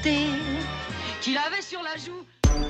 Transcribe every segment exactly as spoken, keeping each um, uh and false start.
beauté qu'il avait sur la joue.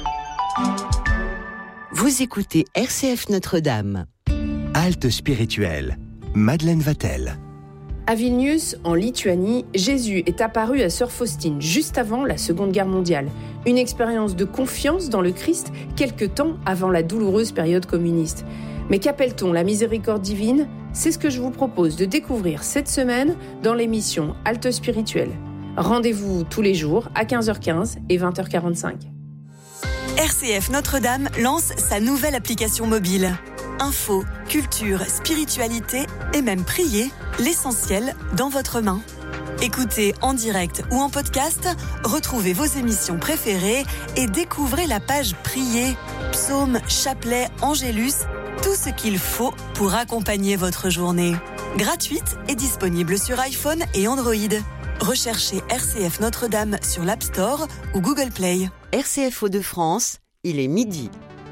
Vous écoutez R C F Notre-Dame. Halte spirituelle, Madeleine Vatel. À Vilnius, en Lituanie, Jésus est apparu à Sœur Faustine juste avant la Seconde Guerre mondiale. Une expérience de confiance dans le Christ quelque temps avant la douloureuse période communiste. Mais qu'appelle-t-on la miséricorde divine ? C'est ce que je vous propose de découvrir cette semaine dans l'émission Halte spirituelle. Rendez-vous tous les jours à quinze heures quinze et vingt heures quarante-cinq. R C F Notre-Dame lance sa nouvelle application mobile. Info, culture, spiritualité et même prier, l'essentiel dans votre main. Écoutez en direct ou en podcast, retrouvez vos émissions préférées et découvrez la page Prier, psaumes, chapelets, angélus, tout ce qu'il faut pour accompagner votre journée. Gratuite et disponible sur iPhone et Android. Recherchez R C F Notre-Dame sur l'App Store ou Google Play. R C F Hauts-de-France, il est midi.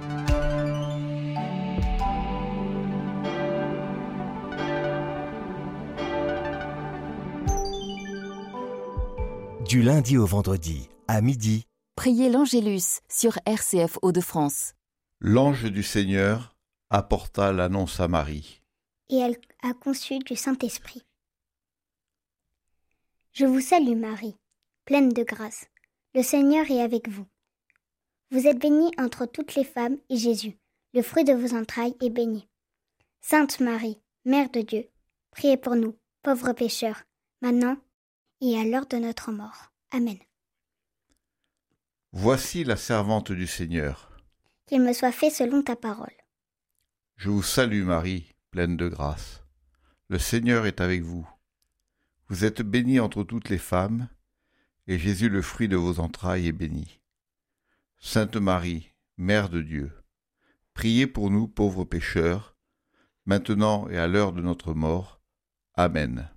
Du lundi au vendredi, à midi. Priez l'Angélus sur R C F Hauts-de-France. L'ange du Seigneur apporta l'annonce à Marie. Et elle a conçu du Saint-Esprit. Je vous salue Marie, pleine de grâce. Le Seigneur est avec vous. Vous êtes bénie entre toutes les femmes et Jésus, le fruit de vos entrailles, est béni. Sainte Marie, Mère de Dieu, priez pour nous, pauvres pécheurs, maintenant et à l'heure de notre mort. Amen. Voici la servante du Seigneur. Qu'il me soit fait selon ta parole. Je vous salue Marie, pleine de grâce. Le Seigneur est avec vous. Vous êtes bénie entre toutes les femmes, et Jésus, le fruit de vos entrailles, est béni. Sainte Marie, Mère de Dieu, priez pour nous pauvres pécheurs, maintenant et à l'heure de notre mort. Amen.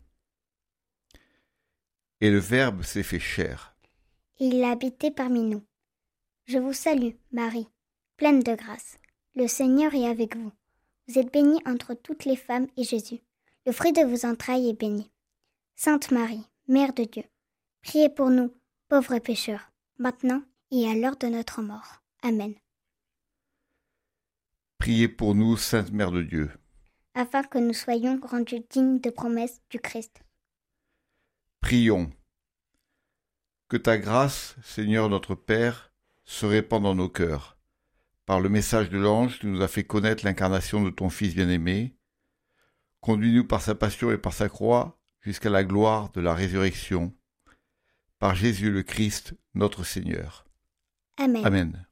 Et le Verbe s'est fait chair. Il a habité parmi nous. Je vous salue, Marie, pleine de grâce. Le Seigneur est avec vous. Vous êtes bénie entre toutes les femmes et Jésus, le fruit de vos entrailles, est béni. Sainte Marie, Mère de Dieu, priez pour nous, pauvres pécheurs, maintenant et à l'heure de notre mort. Amen. Priez pour nous, Sainte Mère de Dieu, afin que nous soyons rendus dignes de promesses du Christ. Prions. Que ta grâce, Seigneur notre Père, se répande dans nos cœurs. Par le message de l'ange, tu nous as fait connaître l'incarnation de ton Fils bien-aimé. Conduis-nous par sa passion et par sa croix jusqu'à la gloire de la résurrection. Par Jésus le Christ, notre Seigneur. Amen. Amen.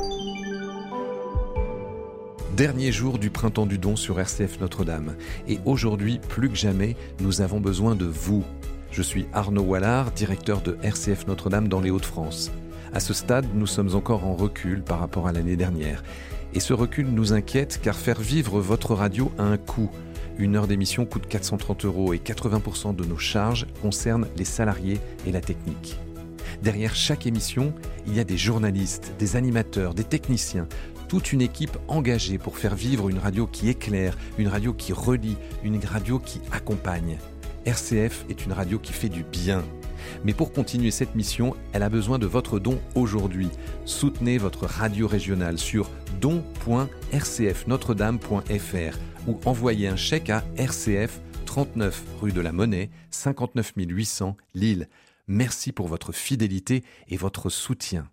Dernier jour du printemps du don sur R C F Notre-Dame. Et aujourd'hui, plus que jamais, nous avons besoin de vous. Je suis Arnaud Wallard, directeur de R C F Notre-Dame dans les Hauts-de-France. À ce stade, nous sommes encore en recul par rapport à l'année dernière. Et ce recul nous inquiète car faire vivre votre radio a un coût. Une heure d'émission coûte quatre cent trente euros et quatre-vingts pour cent de nos charges concernent les salariés et la technique. Derrière chaque émission, il y a des journalistes, des animateurs, des techniciens, toute une équipe engagée pour faire vivre une radio qui éclaire, une radio qui relie, une radio qui accompagne. R C F est une radio qui fait du bien. Mais pour continuer cette mission, elle a besoin de votre don aujourd'hui. Soutenez votre radio régionale sur don point r c f notre dame point f r ou envoyez un chèque à R C F, trente-neuf rue de la Monnaie, cinquante-neuf mille huit cents, Lille. Merci pour votre fidélité et votre soutien.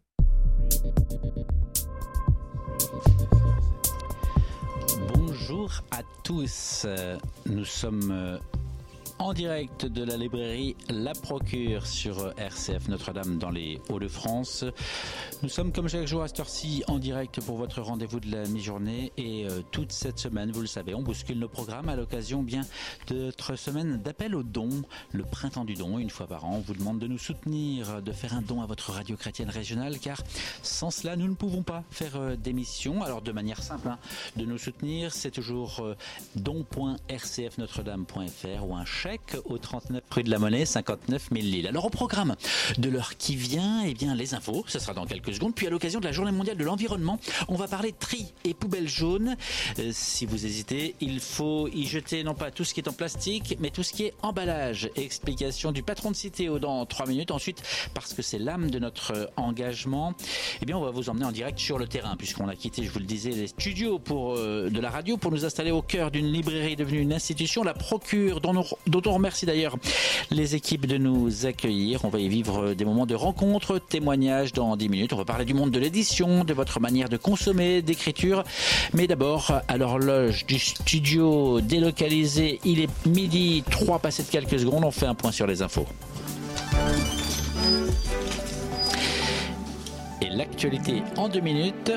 Bonjour à tous, nous sommes en direct de la librairie La Procure sur R C F Notre-Dame dans les Hauts-de-France. Nous sommes comme chaque jour à cette heure-ci en direct pour votre rendez-vous de la mi-journée et euh, toute cette semaine, vous le savez, on bouscule nos programmes à l'occasion bien de notre semaine d'appel aux dons, le printemps du don. Une fois par an, on vous demande de nous soutenir, de faire un don à votre radio chrétienne régionale car sans cela, nous ne pouvons pas faire euh, d'émission. Alors de manière simple hein, de nous soutenir, c'est toujours euh, don point r c f notre dame point f r ou un chèque au trente-neuf rue de la Monnaie, cinquante-neuf mille Lille. Alors au programme de l'heure qui vient, eh bien les infos, ça sera dans quelques secondes. Puis à l'occasion de la Journée mondiale de l'environnement, on va parler tri et poubelles jaunes. Euh, si vous hésitez, il faut y jeter non pas tout ce qui est en plastique, mais tout ce qui est emballage. Explication du patron de Citeo dans trois minutes. Ensuite, parce que c'est l'âme de notre engagement, eh bien on va vous emmener en direct sur le terrain, puisqu'on a quitté, je vous le disais, les studios pour, euh, de la radio pour nous installer au cœur d'une librairie devenue une institution, la Procure, dont, nous, dont on remercie d'ailleurs les équipes de nous accueillir. On va y vivre des moments de rencontres, témoignages dans dix minutes. On va parler du monde de l'édition, de votre manière de consommer, d'écriture. Mais d'abord, à l'horloge du studio délocalisé, il est midi trois passé de quelques secondes. On fait un point sur les infos. Et l'actualité en deux minutes.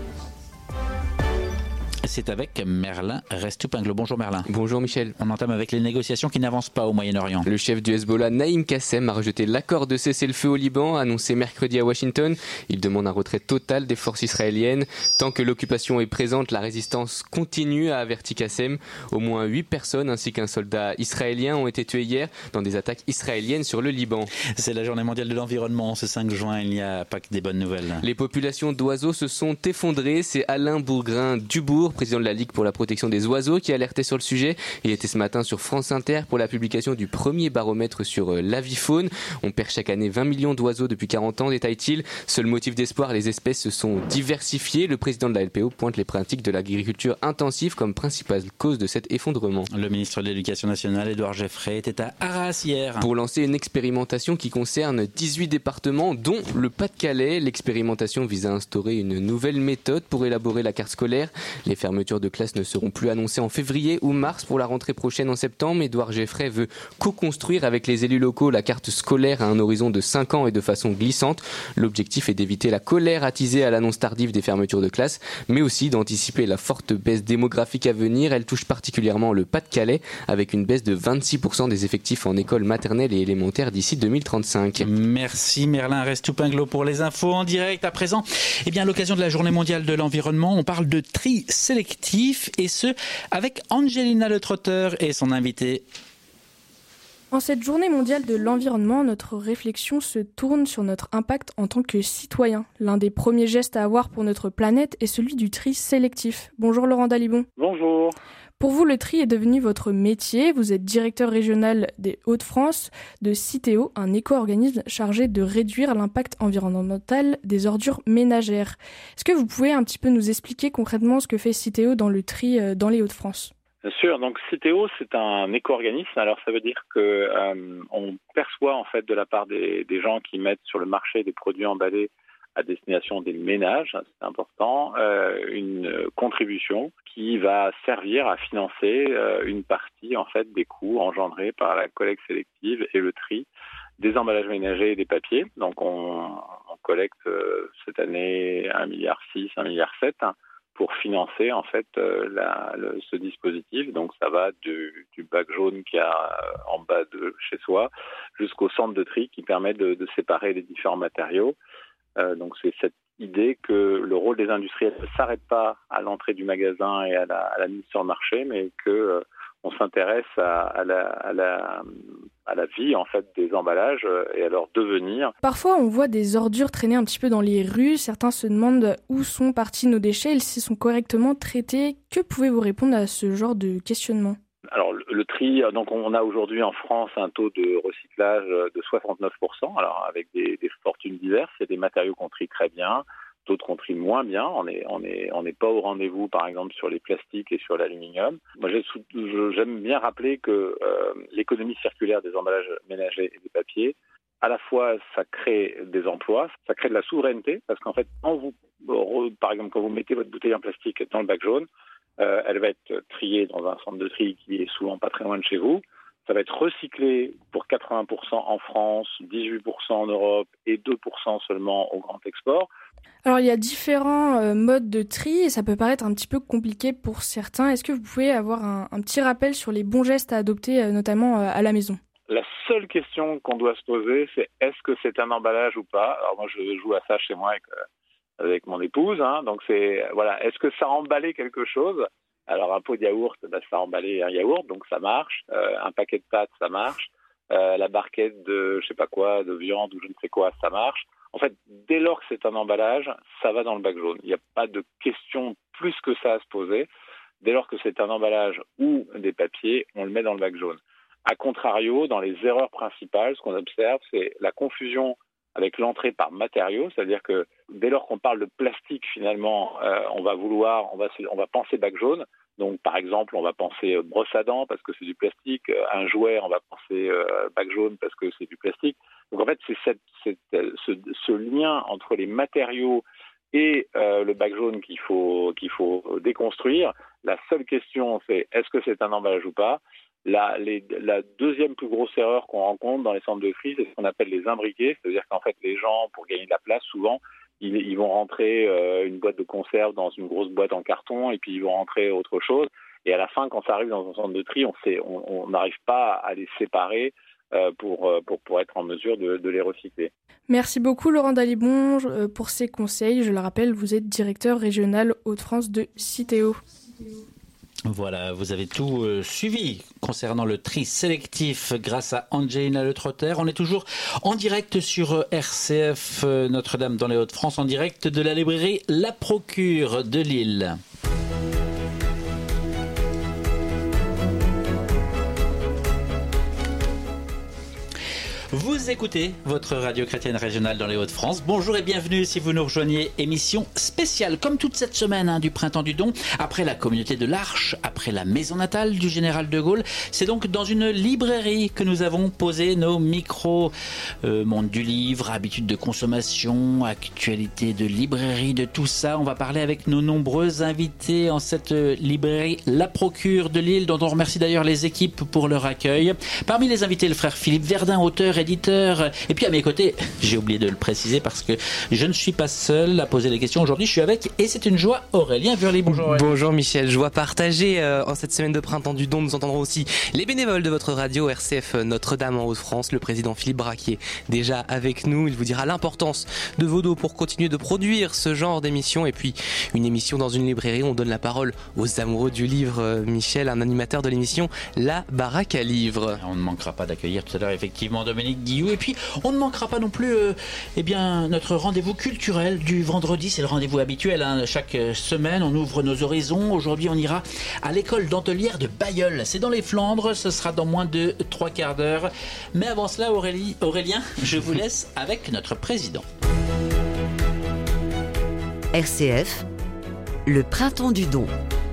C'est avec Merlin Restoupingle. Bonjour Merlin. Bonjour Michel. On entame avec les négociations qui n'avancent pas au Moyen-Orient. Le chef du Hezbollah, Naïm Kassem, a rejeté l'accord de cessez-le-feu au Liban, annoncé mercredi à Washington. Il demande un retrait total des forces israéliennes. Tant que l'occupation est présente, la résistance continue, a averti Kassem. Au moins huit personnes ainsi qu'un soldat israélien ont été tués hier dans des attaques israéliennes sur le Liban. C'est la journée mondiale de l'environnement. Ce cinq juin, il n'y a pas que des bonnes nouvelles. Les populations d'oiseaux se sont effondrées. C'est Alain Bourgrin-Dubourg, président de la Ligue pour la protection des oiseaux, qui alertait sur le sujet. Il était ce matin sur France Inter pour la publication du premier baromètre sur l'avifaune. On perd chaque année vingt millions d'oiseaux depuis quarante ans, détaille-t-il. Seul motif d'espoir, les espèces se sont diversifiées. Le président de la L P O pointe les pratiques de l'agriculture intensive comme principale cause de cet effondrement. Le ministre de l'Éducation nationale, Édouard Geoffrey, était à Arras hier. Pour lancer une expérimentation qui concerne dix-huit départements, dont le Pas-de-Calais. L'expérimentation vise à instaurer une nouvelle méthode pour élaborer la carte scolaire. Les fermetures de classes ne seront plus annoncées en février ou mars pour la rentrée prochaine en septembre. Édouard Geoffrey veut co-construire avec les élus locaux la carte scolaire à un horizon de cinq ans et de façon glissante. L'objectif est d'éviter la colère attisée à l'annonce tardive des fermetures de classes, mais aussi d'anticiper la forte baisse démographique à venir. Elle touche particulièrement le Pas-de-Calais, avec une baisse de vingt-six pour cent des effectifs en école maternelle et élémentaire d'ici deux mille trente-cinq. Merci Merlin Restoupingle pour les infos en direct. À présent, eh bien, à l'occasion de la Journée mondiale de l'environnement, on parle de tri sélectif, et ce avec Angelina Le Trotteur et son invité. En cette journée mondiale de l'environnement, notre réflexion se tourne sur notre impact en tant que citoyen. L'un des premiers gestes à avoir pour notre planète est celui du tri sélectif. Bonjour Laurent Dalibon. Bonjour. Pour vous, le tri est devenu votre métier. Vous êtes directeur régional des Hauts-de-France de Citeo, un éco-organisme chargé de réduire l'impact environnemental des ordures ménagères. Est-ce que vous pouvez un petit peu nous expliquer concrètement ce que fait Citeo dans le tri dans les Hauts-de-France ? Bien sûr. Donc Citeo, c'est un éco-organisme. Alors ça veut dire que euh, on perçoit en fait de la part des, des gens qui mettent sur le marché des produits emballés à destination des ménages, c'est important, euh, une contribution qui va servir à financer euh, une partie en fait des coûts engendrés par la collecte sélective et le tri des emballages ménagers et des papiers. Donc on, on collecte euh, cette année un virgule six milliard, un virgule sept milliard pour financer en fait euh, la, le, ce dispositif. Donc ça va du, du bac jaune qu'il y a euh, en bas de chez soi jusqu'au centre de tri qui permet de, de séparer les différents matériaux. Euh, donc c'est cette idée que le rôle des industriels ne s'arrête pas à l'entrée du magasin et à la, à la mise sur le marché, mais que euh, on s'intéresse à, à, la, à, la, à la vie en fait des emballages et à leur devenir. Parfois, on voit des ordures traîner un petit peu dans les rues. Certains se demandent où sont partis nos déchets, ils s'y sont correctement traités. Que pouvez-vous répondre à ce genre de questionnement ? Alors le, le tri, donc on a aujourd'hui en France un taux de recyclage de soixante-neuf pour cent, alors avec des, des fortunes diverses. Il y a des matériaux qu'on trie très bien, d'autres qu'on trie moins bien. On est, on est, on n'est pas au rendez-vous, par exemple, sur les plastiques et sur l'aluminium. Moi, j'aime bien rappeler que euh, l'économie circulaire des emballages ménagers et des papiers, à la fois, ça crée des emplois, ça crée de la souveraineté, parce qu'en fait, quand vous, par exemple, quand vous mettez votre bouteille en plastique dans le bac jaune, Euh, elle va être triée dans un centre de tri qui est souvent pas très loin de chez vous. Ça va être recyclé pour quatre-vingts pour cent en France, dix-huit pour cent en Europe et deux pour cent seulement au grand export. Alors, il y a différents euh, modes de tri et ça peut paraître un petit peu compliqué pour certains. Est-ce que vous pouvez avoir un, un petit rappel sur les bons gestes à adopter, euh, notamment euh, à la maison ? La seule question qu'on doit se poser, c'est est-ce que c'est un emballage ou pas ? Alors moi, je joue à ça chez moi avec... Euh, avec mon épouse, hein, donc c'est voilà, est-ce que ça a emballé quelque chose ? Alors un pot de yaourt, bah, ça a emballé un yaourt, donc ça marche. Euh, un paquet de pâtes, ça marche. Euh, la barquette de je sais pas quoi, de viande ou je ne sais quoi, ça marche. En fait, dès lors que c'est un emballage, ça va dans le bac jaune. Il n'y a pas de question plus que ça à se poser. Dès lors que c'est un emballage ou des papiers, on le met dans le bac jaune. A contrario, dans les erreurs principales, ce qu'on observe, c'est la confusion avec l'entrée par matériaux, c'est-à-dire que dès lors qu'on parle de plastique, finalement, euh, on va vouloir, on va, on va penser bac jaune. Donc, par exemple, on va penser brosse à dents parce que c'est du plastique. Un jouet, on va penser euh, bac jaune parce que c'est du plastique. Donc, en fait, c'est cette, cette, ce, ce lien entre les matériaux et euh, le bac jaune qu'il faut, qu'il faut déconstruire. La seule question, c'est est-ce que c'est un emballage ou pas ? La, les, la deuxième plus grosse erreur qu'on rencontre dans les centres de tri, c'est ce qu'on appelle les imbriqués. C'est-à-dire qu'en fait, les gens, pour gagner de la place, souvent, Ils, ils vont rentrer euh, une boîte de conserve dans une grosse boîte en carton et puis ils vont rentrer autre chose. Et à la fin, quand ça arrive dans un centre de tri, on n'arrive pas à les séparer euh, pour, pour, pour être en mesure de, de les recycler. Merci beaucoup Laurent Dalibon pour ces conseils. Je le rappelle, vous êtes directeur régional Hauts-de-France de Citeo. Voilà, vous avez tout euh, suivi concernant le tri sélectif grâce à Angelina Le Trotter. On est toujours en direct sur euh, R C F euh, Notre-Dame dans les Hauts-de-France, en direct de la librairie La Procure de Lille. Vous écoutez votre radio chrétienne régionale dans les Hauts-de-France. Bonjour et bienvenue si vous nous rejoignez. Émission spéciale, comme toute cette semaine hein, du Printemps du Don, après la communauté de l'Arche, après la maison natale du général de Gaulle. C'est donc dans une librairie que nous avons posé nos micros. Euh, monde du livre, habitudes de consommation, actualité de librairie, de tout ça. On va parler avec nos nombreux invités en cette librairie La Procure de Lille, dont on remercie d'ailleurs les équipes pour leur accueil. Parmi les invités, le frère Philippe Verdun, auteur, éditeur. Et puis à mes côtés, j'ai oublié de le préciser parce que je ne suis pas seul à poser des questions aujourd'hui. Je suis avec, et c'est une joie, Aurélien Vurly. Bonjour Aurélien. Bonjour Michel, joie partagée. Euh, en cette semaine de Printemps du Don, nous entendrons aussi les bénévoles de votre radio R C F Notre-Dame en Hauts-de-France, le président Philippe Braquier déjà avec nous. Il vous dira l'importance de vos dons pour continuer de produire ce genre d'émission. Et puis une émission dans une librairie, on donne la parole aux amoureux du livre. Michel, un animateur de l'émission La Baraque à Livres. On ne manquera pas d'accueillir tout à l'heure effectivement Dominique Guillou, et puis on ne manquera pas non plus euh, eh bien, notre rendez-vous culturel du vendredi. C'est le rendez-vous habituel hein. Chaque semaine on ouvre nos horizons. Aujourd'hui on ira à l'école dentelière de Bailleul, c'est dans les Flandres, ce sera dans moins de trois quarts d'heure. Mais avant cela Aurélie, Aurélien, je vous laisse avec notre président. R C F, le Printemps du Don.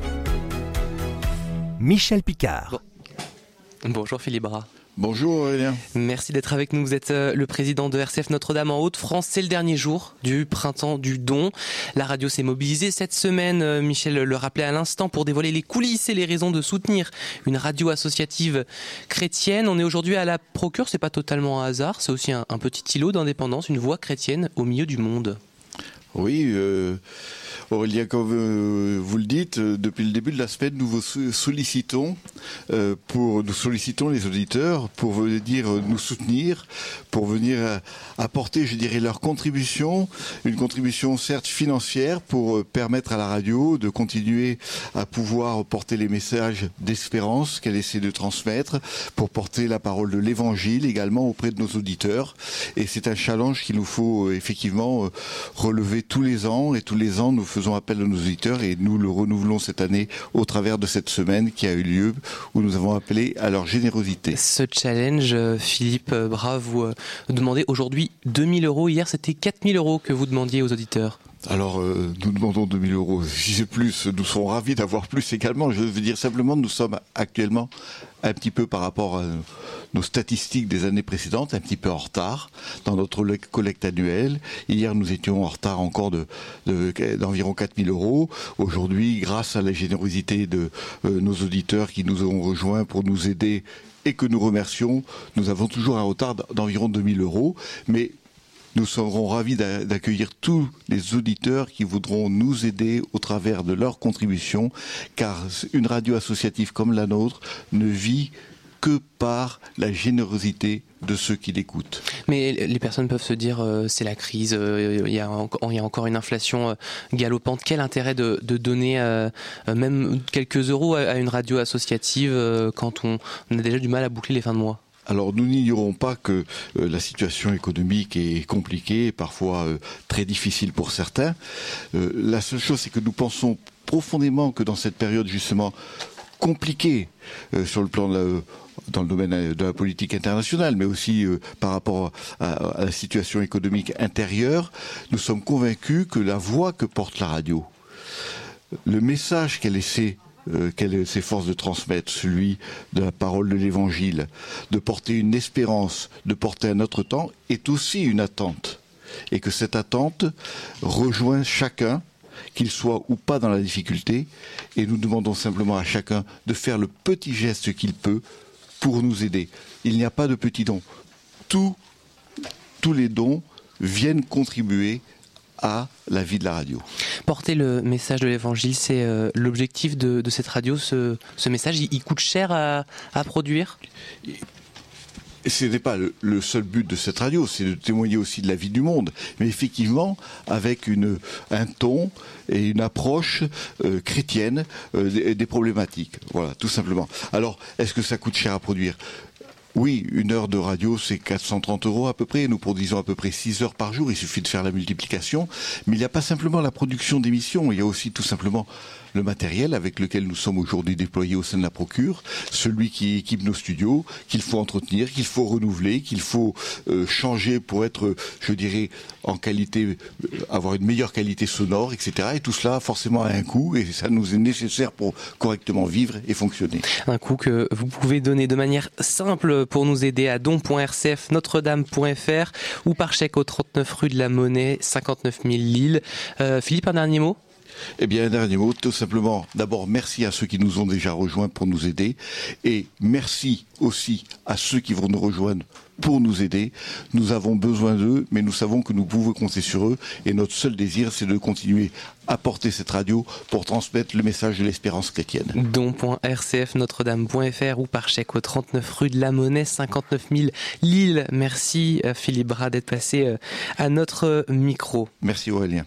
Michel Picard. Bon. Bonjour Philippe Bras. Bonjour Aurélien. Merci d'être avec nous. Vous êtes le président de R C F Notre-Dame en Hauts-de-France. C'est le dernier jour du Printemps du Don. La radio s'est mobilisée cette semaine, Michel le rappelait à l'instant, pour dévoiler les coulisses et les raisons de soutenir une radio associative chrétienne. On est aujourd'hui à la Procure, c'est pas totalement un hasard, c'est aussi un, un petit îlot d'indépendance, une voix chrétienne au milieu du monde. Oui, euh, Aurélien, comme euh, vous le dites, euh, depuis le début de la semaine, nous vous sollicitons, euh, pour, nous sollicitons les auditeurs pour venir euh, nous soutenir, pour venir euh, apporter, je dirais, leur contribution, une contribution certes financière pour euh, permettre à la radio de continuer à pouvoir porter les messages d'espérance qu'elle essaie de transmettre, pour porter la parole de l'Évangile également auprès de nos auditeurs. Et c'est un challenge qu'il nous faut euh, effectivement euh, relever tous les ans, et tous les ans nous faisons appel à nos auditeurs et nous le renouvelons cette année au travers de cette semaine qui a eu lieu où nous avons appelé à leur générosité. Ce challenge, Philippe Bras, vous demandez aujourd'hui deux mille euros. Hier, c'était quatre mille euros que vous demandiez aux auditeurs. Alors, euh, nous demandons deux mille euros. Si c'est plus, nous serons ravis d'avoir plus également. Je veux dire simplement, nous sommes actuellement un petit peu par rapport à nos statistiques des années précédentes, un petit peu en retard dans notre collecte annuelle. Hier, nous étions en retard encore de, de, d'environ quatre mille euros. Aujourd'hui, grâce à la générosité de euh, nos auditeurs qui nous ont rejoints pour nous aider et que nous remercions, nous avons toujours un retard d'environ deux mille euros. Mais nous serons ravis d'accueillir tous les auditeurs qui voudront nous aider au travers de leurs contributions, car une radio associative comme la nôtre ne vit que par la générosité de ceux qui l'écoutent. Mais les personnes peuvent se dire euh, c'est la crise, euh, il y a encore, il y a encore une inflation euh, galopante. Quel intérêt de, de donner euh, même quelques euros à, à une radio associative euh, quand on, on a déjà du mal à boucler les fins de mois? Alors nous n'ignorons pas que euh, la situation économique est compliquée, parfois euh, très difficile pour certains. Euh, la seule chose, c'est que nous pensons profondément que dans cette période justement compliquée euh, sur le plan de la, dans le domaine de la politique internationale, mais aussi euh, par rapport à, à la situation économique intérieure, nous sommes convaincus que la voix que porte la radio, le message qu'elle essaie Euh, qu'elle s'efforce de transmettre, celui de la parole de l'Évangile, de porter une espérance, de porter un autre temps, est aussi une attente. Et que cette attente rejoint chacun, qu'il soit ou pas dans la difficulté, et nous demandons simplement à chacun de faire le petit geste qu'il peut pour nous aider. Il n'y a pas de petits dons. Tous, tous les dons viennent contribuer à la vie de la radio. Porter le message de l'Évangile, c'est euh, l'objectif de, de cette radio. Ce, ce message, il, il coûte cher à, à produire ? Ce n'est pas le, le seul but de cette radio, c'est de témoigner aussi de la vie du monde, mais effectivement avec une, un ton et une approche euh, chrétienne euh, des, des problématiques. Voilà, tout simplement. Alors, est-ce que ça coûte cher à produire ? Oui, une heure de radio, c'est quatre cent trente euros à peu près. Nous produisons à peu près six heures par jour. Il suffit de faire la multiplication. Mais il n'y a pas simplement la production d'émissions. Il y a aussi tout simplement le matériel avec lequel nous sommes aujourd'hui déployés au sein de la Procure, celui qui équipe nos studios, qu'il faut entretenir, qu'il faut renouveler, qu'il faut euh, changer pour être, je dirais, en qualité, euh, avoir une meilleure qualité sonore, et cetera. Et tout cela, forcément, a un coût et ça nous est nécessaire pour correctement vivre et fonctionner. Un coût que vous pouvez donner de manière simple pour nous aider à don point r c f notre dame point f r ou par chèque au trente-neuf rue de la Monnaie, cinquante-neuf mille Lille. Euh, Philippe, un dernier mot ? Eh bien, un dernier mot, tout simplement, d'abord, merci à ceux qui nous ont déjà rejoints pour nous aider, et merci aussi à ceux qui vont nous rejoindre pour nous aider. Nous avons besoin d'eux, mais nous savons que nous pouvons compter sur eux, et notre seul désir, c'est de continuer à porter cette radio pour transmettre le message de l'espérance chrétienne. don point r c f notre dame point f r ou par chèque au trente-neuf rue de la Monnaie, cinquante-neuf mille Lille. Merci Philippe Bras d'être passé à notre micro. Merci Aurélien.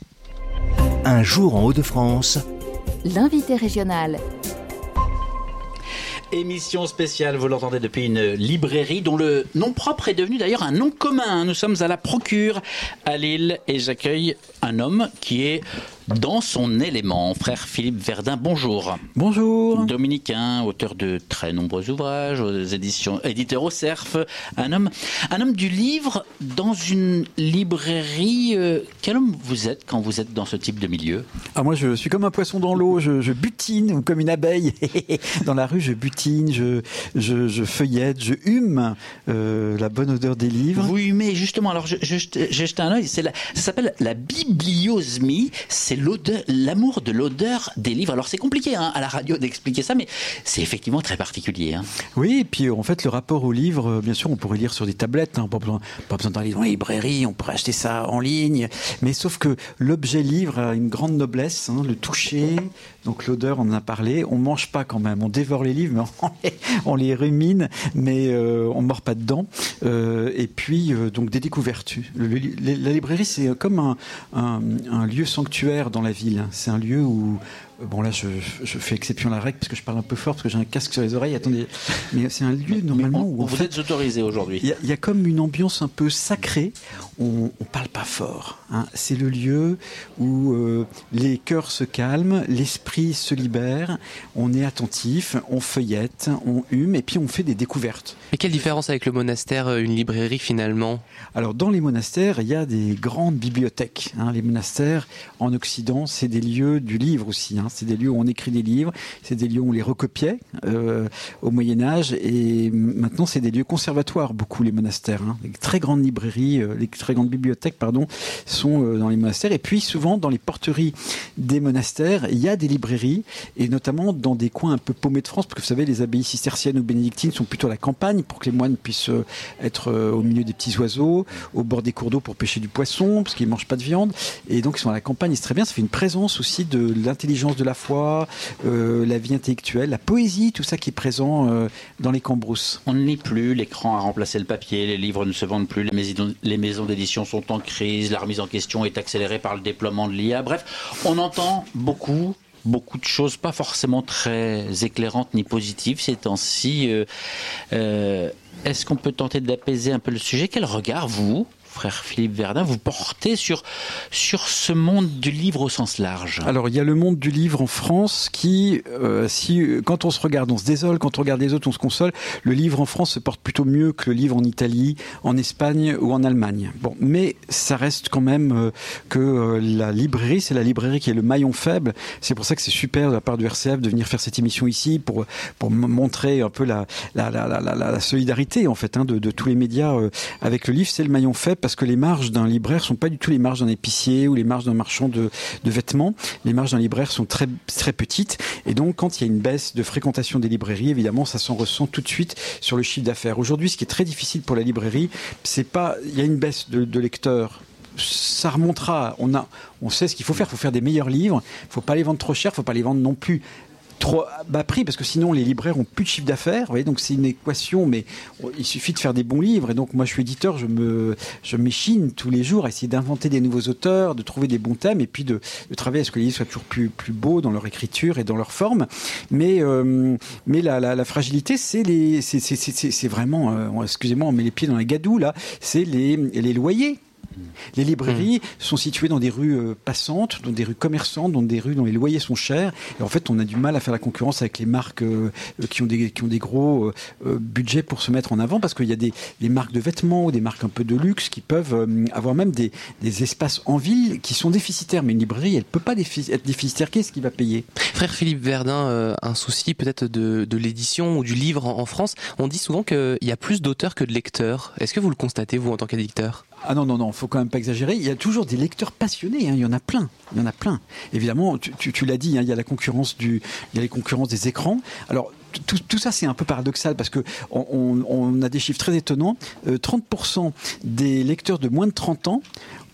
Un jour en Hauts-de-France. L'invité régional. Émission spéciale, vous l'entendez, depuis une librairie dont le nom propre est devenu d'ailleurs un nom commun. Nous sommes à la Procure à Lille et j'accueille un homme qui est dans son élément. Frère Philippe Verdun, bonjour. Bonjour. Dominicain, auteur de très nombreux ouvrages aux éditions, éditeur au Cerf. Un homme, un homme du livre dans une librairie. Euh, quel homme vous êtes quand vous êtes dans ce type de milieu ? Ah, moi, je suis comme un poisson dans l'eau. Je, je butine, ou comme une abeille. Dans la rue, je butine, je, je, je feuillette, je hume euh, la bonne odeur des livres. Vous humez, justement. Alors, je, je, j'ai jeté un œil. C'est la, ça s'appelle la bibliosmie. C'est l'odeur, l'amour de l'odeur des livres. Alors c'est compliqué hein, à la radio d'expliquer ça, mais c'est effectivement très particulier. Hein. Oui, et puis en fait le rapport au livre, bien sûr on pourrait lire sur des tablettes, hein, pas besoin, pas besoin d'aller dans les librairies, on pourrait acheter ça en ligne, mais sauf que l'objet livre a une grande noblesse, hein, le toucher, donc l'odeur on en a parlé, on mange pas quand même, on dévore les livres, mais on les, on les rumine, mais euh, on mord pas dedans, euh, et puis euh, donc des découvertes. Le, le, la librairie c'est comme un, un, un lieu sanctuaire dans la ville. C'est un lieu où, bon là je, je fais exception à la règle parce que je parle un peu fort parce que j'ai un casque sur les oreilles, attendez, mais c'est un lieu normalement on, où... Vous êtes autorisé aujourd'hui. Il y, y a comme une ambiance un peu sacrée, on ne parle pas fort. Hein. C'est le lieu où euh, les cœurs se calment, l'esprit se libère, on est attentif, on feuillette, on hume et puis on fait des découvertes. Mais quelle différence avec le monastère, une librairie finalement ? Alors dans les monastères, il y a des grandes bibliothèques. Hein. Les monastères en Occident, c'est des lieux du livre aussi. Hein. C'est des lieux où on écrit des livres, c'est des lieux où on les recopiait euh, au Moyen-Âge et maintenant c'est des lieux conservatoires, beaucoup les monastères. Hein. Les très grandes librairies, euh, les très grandes bibliothèques, pardon, sont euh, dans les monastères et puis souvent dans les porteries des monastères, il y a des librairies et notamment dans des coins un peu paumés de France parce que vous savez, les abbayes cisterciennes ou bénédictines sont plutôt à la campagne pour que les moines puissent euh, être euh, au milieu des petits oiseaux, au bord des cours d'eau pour pêcher du poisson parce qu'ils ne mangent pas de viande et donc ils sont à la campagne et c'est très bien, ça fait une présence aussi de l'intelligence de de la foi, euh, la vie intellectuelle, la poésie, tout ça qui est présent euh, dans les Cambrousses. On ne lit plus, l'écran a remplacé le papier, les livres ne se vendent plus, les maisons, les maisons d'édition sont en crise, la remise en question est accélérée par le déploiement de l'I A. Bref, on entend beaucoup beaucoup de choses pas forcément très éclairantes ni positives ces temps-ci. Euh, euh, est-ce qu'on peut tenter d'apaiser un peu le sujet? Quel regard, vous, frère Philippe Verdun, vous portez sur, sur ce monde du livre au sens large? Alors, il y a le monde du livre en France qui, euh, si, quand on se regarde, on se désole, quand on regarde les autres, on se console. Le livre en France se porte plutôt mieux que le livre en Italie, en Espagne ou en Allemagne. Bon, mais ça reste quand même euh, que euh, la librairie, c'est la librairie qui est le maillon faible. C'est pour ça que c'est super de la part du R C F de venir faire cette émission ici pour, pour montrer un peu la, la, la, la, la, la solidarité, en fait, hein, de, de tous les médias euh, avec le livre. C'est le maillon faible, parce que les marges d'un libraire sont pas du tout les marges d'un épicier ou les marges d'un marchand de, de vêtements. Les marges d'un libraire sont très, très petites. Et donc, quand il y a une baisse de fréquentation des librairies, évidemment, ça s'en ressent tout de suite sur le chiffre d'affaires. Aujourd'hui, ce qui est très difficile pour la librairie, c'est pas, il y a une baisse de, de lecteurs. Ça remontera. On a, on sait ce qu'il faut faire. Il faut faire des meilleurs livres. Il faut pas les vendre trop cher. Il faut pas les vendre non plus trop bas prix, parce que sinon les libraires ont plus de chiffre d'affaires. Vous voyez, donc c'est une équation, mais il suffit de faire des bons livres. Et donc moi, je suis éditeur, je me, je m'échine tous les jours à essayer d'inventer des nouveaux auteurs, de trouver des bons thèmes, et puis de, de travailler à ce que les livres soient toujours plus, plus beaux dans leur écriture et dans leur forme. Mais, euh, mais la, la, la fragilité, c'est les, c'est, c'est, c'est, c'est vraiment, euh, excusez-moi, on met les pieds dans les gadous là. C'est les, les loyers. Les librairies mmh. sont situées dans des rues euh, passantes, dans des rues commerçantes, dans des rues dont les loyers sont chers. Et en fait, on a du mal à faire la concurrence avec les marques euh, qui, ont des, qui ont des gros euh, budgets pour se mettre en avant, parce qu'il y a des, des marques de vêtements ou des marques un peu de luxe qui peuvent euh, avoir même des, des espaces en ville qui sont déficitaires. Mais une librairie, elle ne peut pas défi- être déficitaire. Qu'est-ce qui va payer? Frère Philippe Verdun, euh, un souci peut-être de, de l'édition ou du livre en, en France. On dit souvent qu'il y a plus d'auteurs que de lecteurs. Est-ce que vous le constatez, vous, en tant qu'éditeur? Ah non, non, non, faut quand même pas exagérer. Il y a toujours des lecteurs passionnés, hein. Il y en a plein, il y en a plein. Évidemment, tu, tu, tu l'as dit, hein, il y a la concurrence du, il y a les concurrences des écrans. Alors, tout, tout ça, c'est un peu paradoxal, parce que on, on, on a des chiffres très étonnants. Euh, trente pour cent des lecteurs de moins de trente ans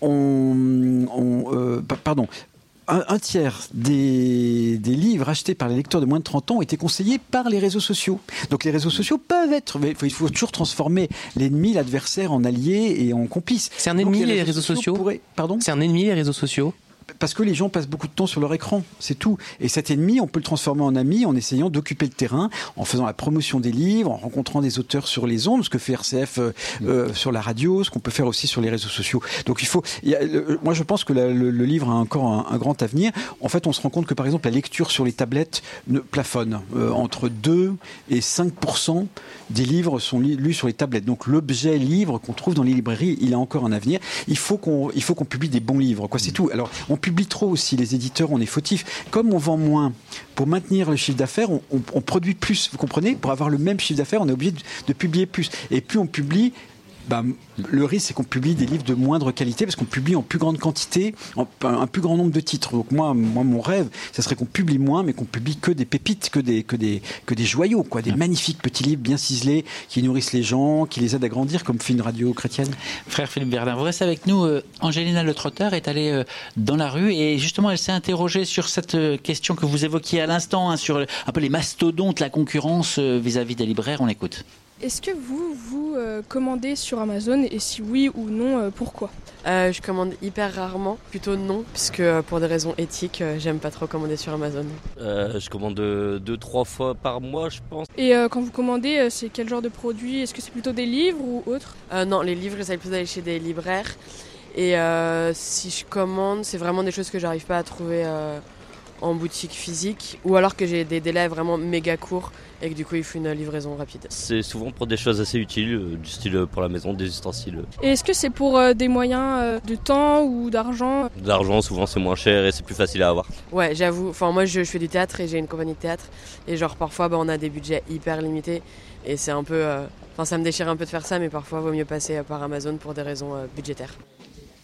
ont, ont euh, pardon, Un, un tiers des, des livres achetés par les lecteurs de moins de trente ans ont été conseillés par les réseaux sociaux. Donc les réseaux sociaux peuvent être... Il faut, il faut toujours transformer l'ennemi, l'adversaire en allié et en complice. C'est un ennemi, les, les réseaux sociaux, sociaux pourraient... Pardon ? C'est un ennemi, les réseaux sociaux ? Parce que les gens passent beaucoup de temps sur leur écran, c'est tout. Et cet ennemi, on peut le transformer en ami en essayant d'occuper le terrain, en faisant la promotion des livres, en rencontrant des auteurs sur les ondes, ce que fait R C F euh, euh, sur la radio, ce qu'on peut faire aussi sur les réseaux sociaux. Donc il faut... Il y a, le, moi je pense que la, le, le livre a encore un, un grand avenir. En fait, on se rend compte que par exemple la lecture sur les tablettes ne, plafonne. Euh, entre deux et cinq pour cent des livres sont li- lus sur les tablettes. Donc l'objet livre qu'on trouve dans les librairies, il a encore un avenir. Il faut qu'on, il faut qu'on publie des bons livres, quoi, c'est tout. Alors on publie trop aussi, les éditeurs, on est fautifs. Comme on vend moins, pour maintenir le chiffre d'affaires, on, on, on produit plus, vous comprenez? Pour avoir le même chiffre d'affaires, on est obligé de, de publier plus. Et plus on publie, bah, le risque, c'est qu'on publie des livres de moindre qualité, parce qu'on publie en plus grande quantité, en, un plus grand nombre de titres. Donc moi, moi mon rêve, ça serait qu'on publie moins, mais qu'on publie que des pépites, que des, que des, que des joyaux, quoi, des magnifiques petits livres bien ciselés, qui nourrissent les gens, qui les aident à grandir, comme fait une radio chrétienne. Frère Philippe Verdun, vous restez avec nous. Euh, Angelina Le Trotteur est allée euh, dans la rue, et justement, elle s'est interrogée sur cette euh, question que vous évoquiez à l'instant, hein, sur un peu les mastodontes, la concurrence euh, vis-à-vis des libraires. On écoute. Est-ce que vous, vous euh, commandez sur Amazon, et si oui ou non, euh, pourquoi ? euh, Je commande hyper rarement, plutôt non, puisque euh, pour des raisons éthiques, euh, j'aime pas trop commander sur Amazon. Euh, je commande deux, trois fois par mois, je pense. Et euh, quand vous commandez, euh, c'est quel genre de produit ? Est-ce que c'est plutôt des livres ou autre ? euh, Non, les livres, j'essaie plutôt d'aller chez des libraires. Et euh, si je commande, c'est vraiment des choses que j'arrive pas à trouver euh, en boutique physique, ou alors que j'ai des délais vraiment méga courts et que du coup il faut une livraison rapide. C'est souvent pour des choses assez utiles, euh, du style pour la maison, des ustensiles. Et est-ce que c'est pour euh, des moyens euh, de temps ou d'argent ? D'argent, souvent c'est moins cher et c'est plus facile à avoir. Ouais, j'avoue, enfin moi je, je fais du théâtre et j'ai une compagnie de théâtre, et genre parfois bah, on a des budgets hyper limités, et c'est un peu... Enfin euh, ça me déchire un peu de faire ça, mais parfois il vaut mieux passer par Amazon pour des raisons euh, budgétaires.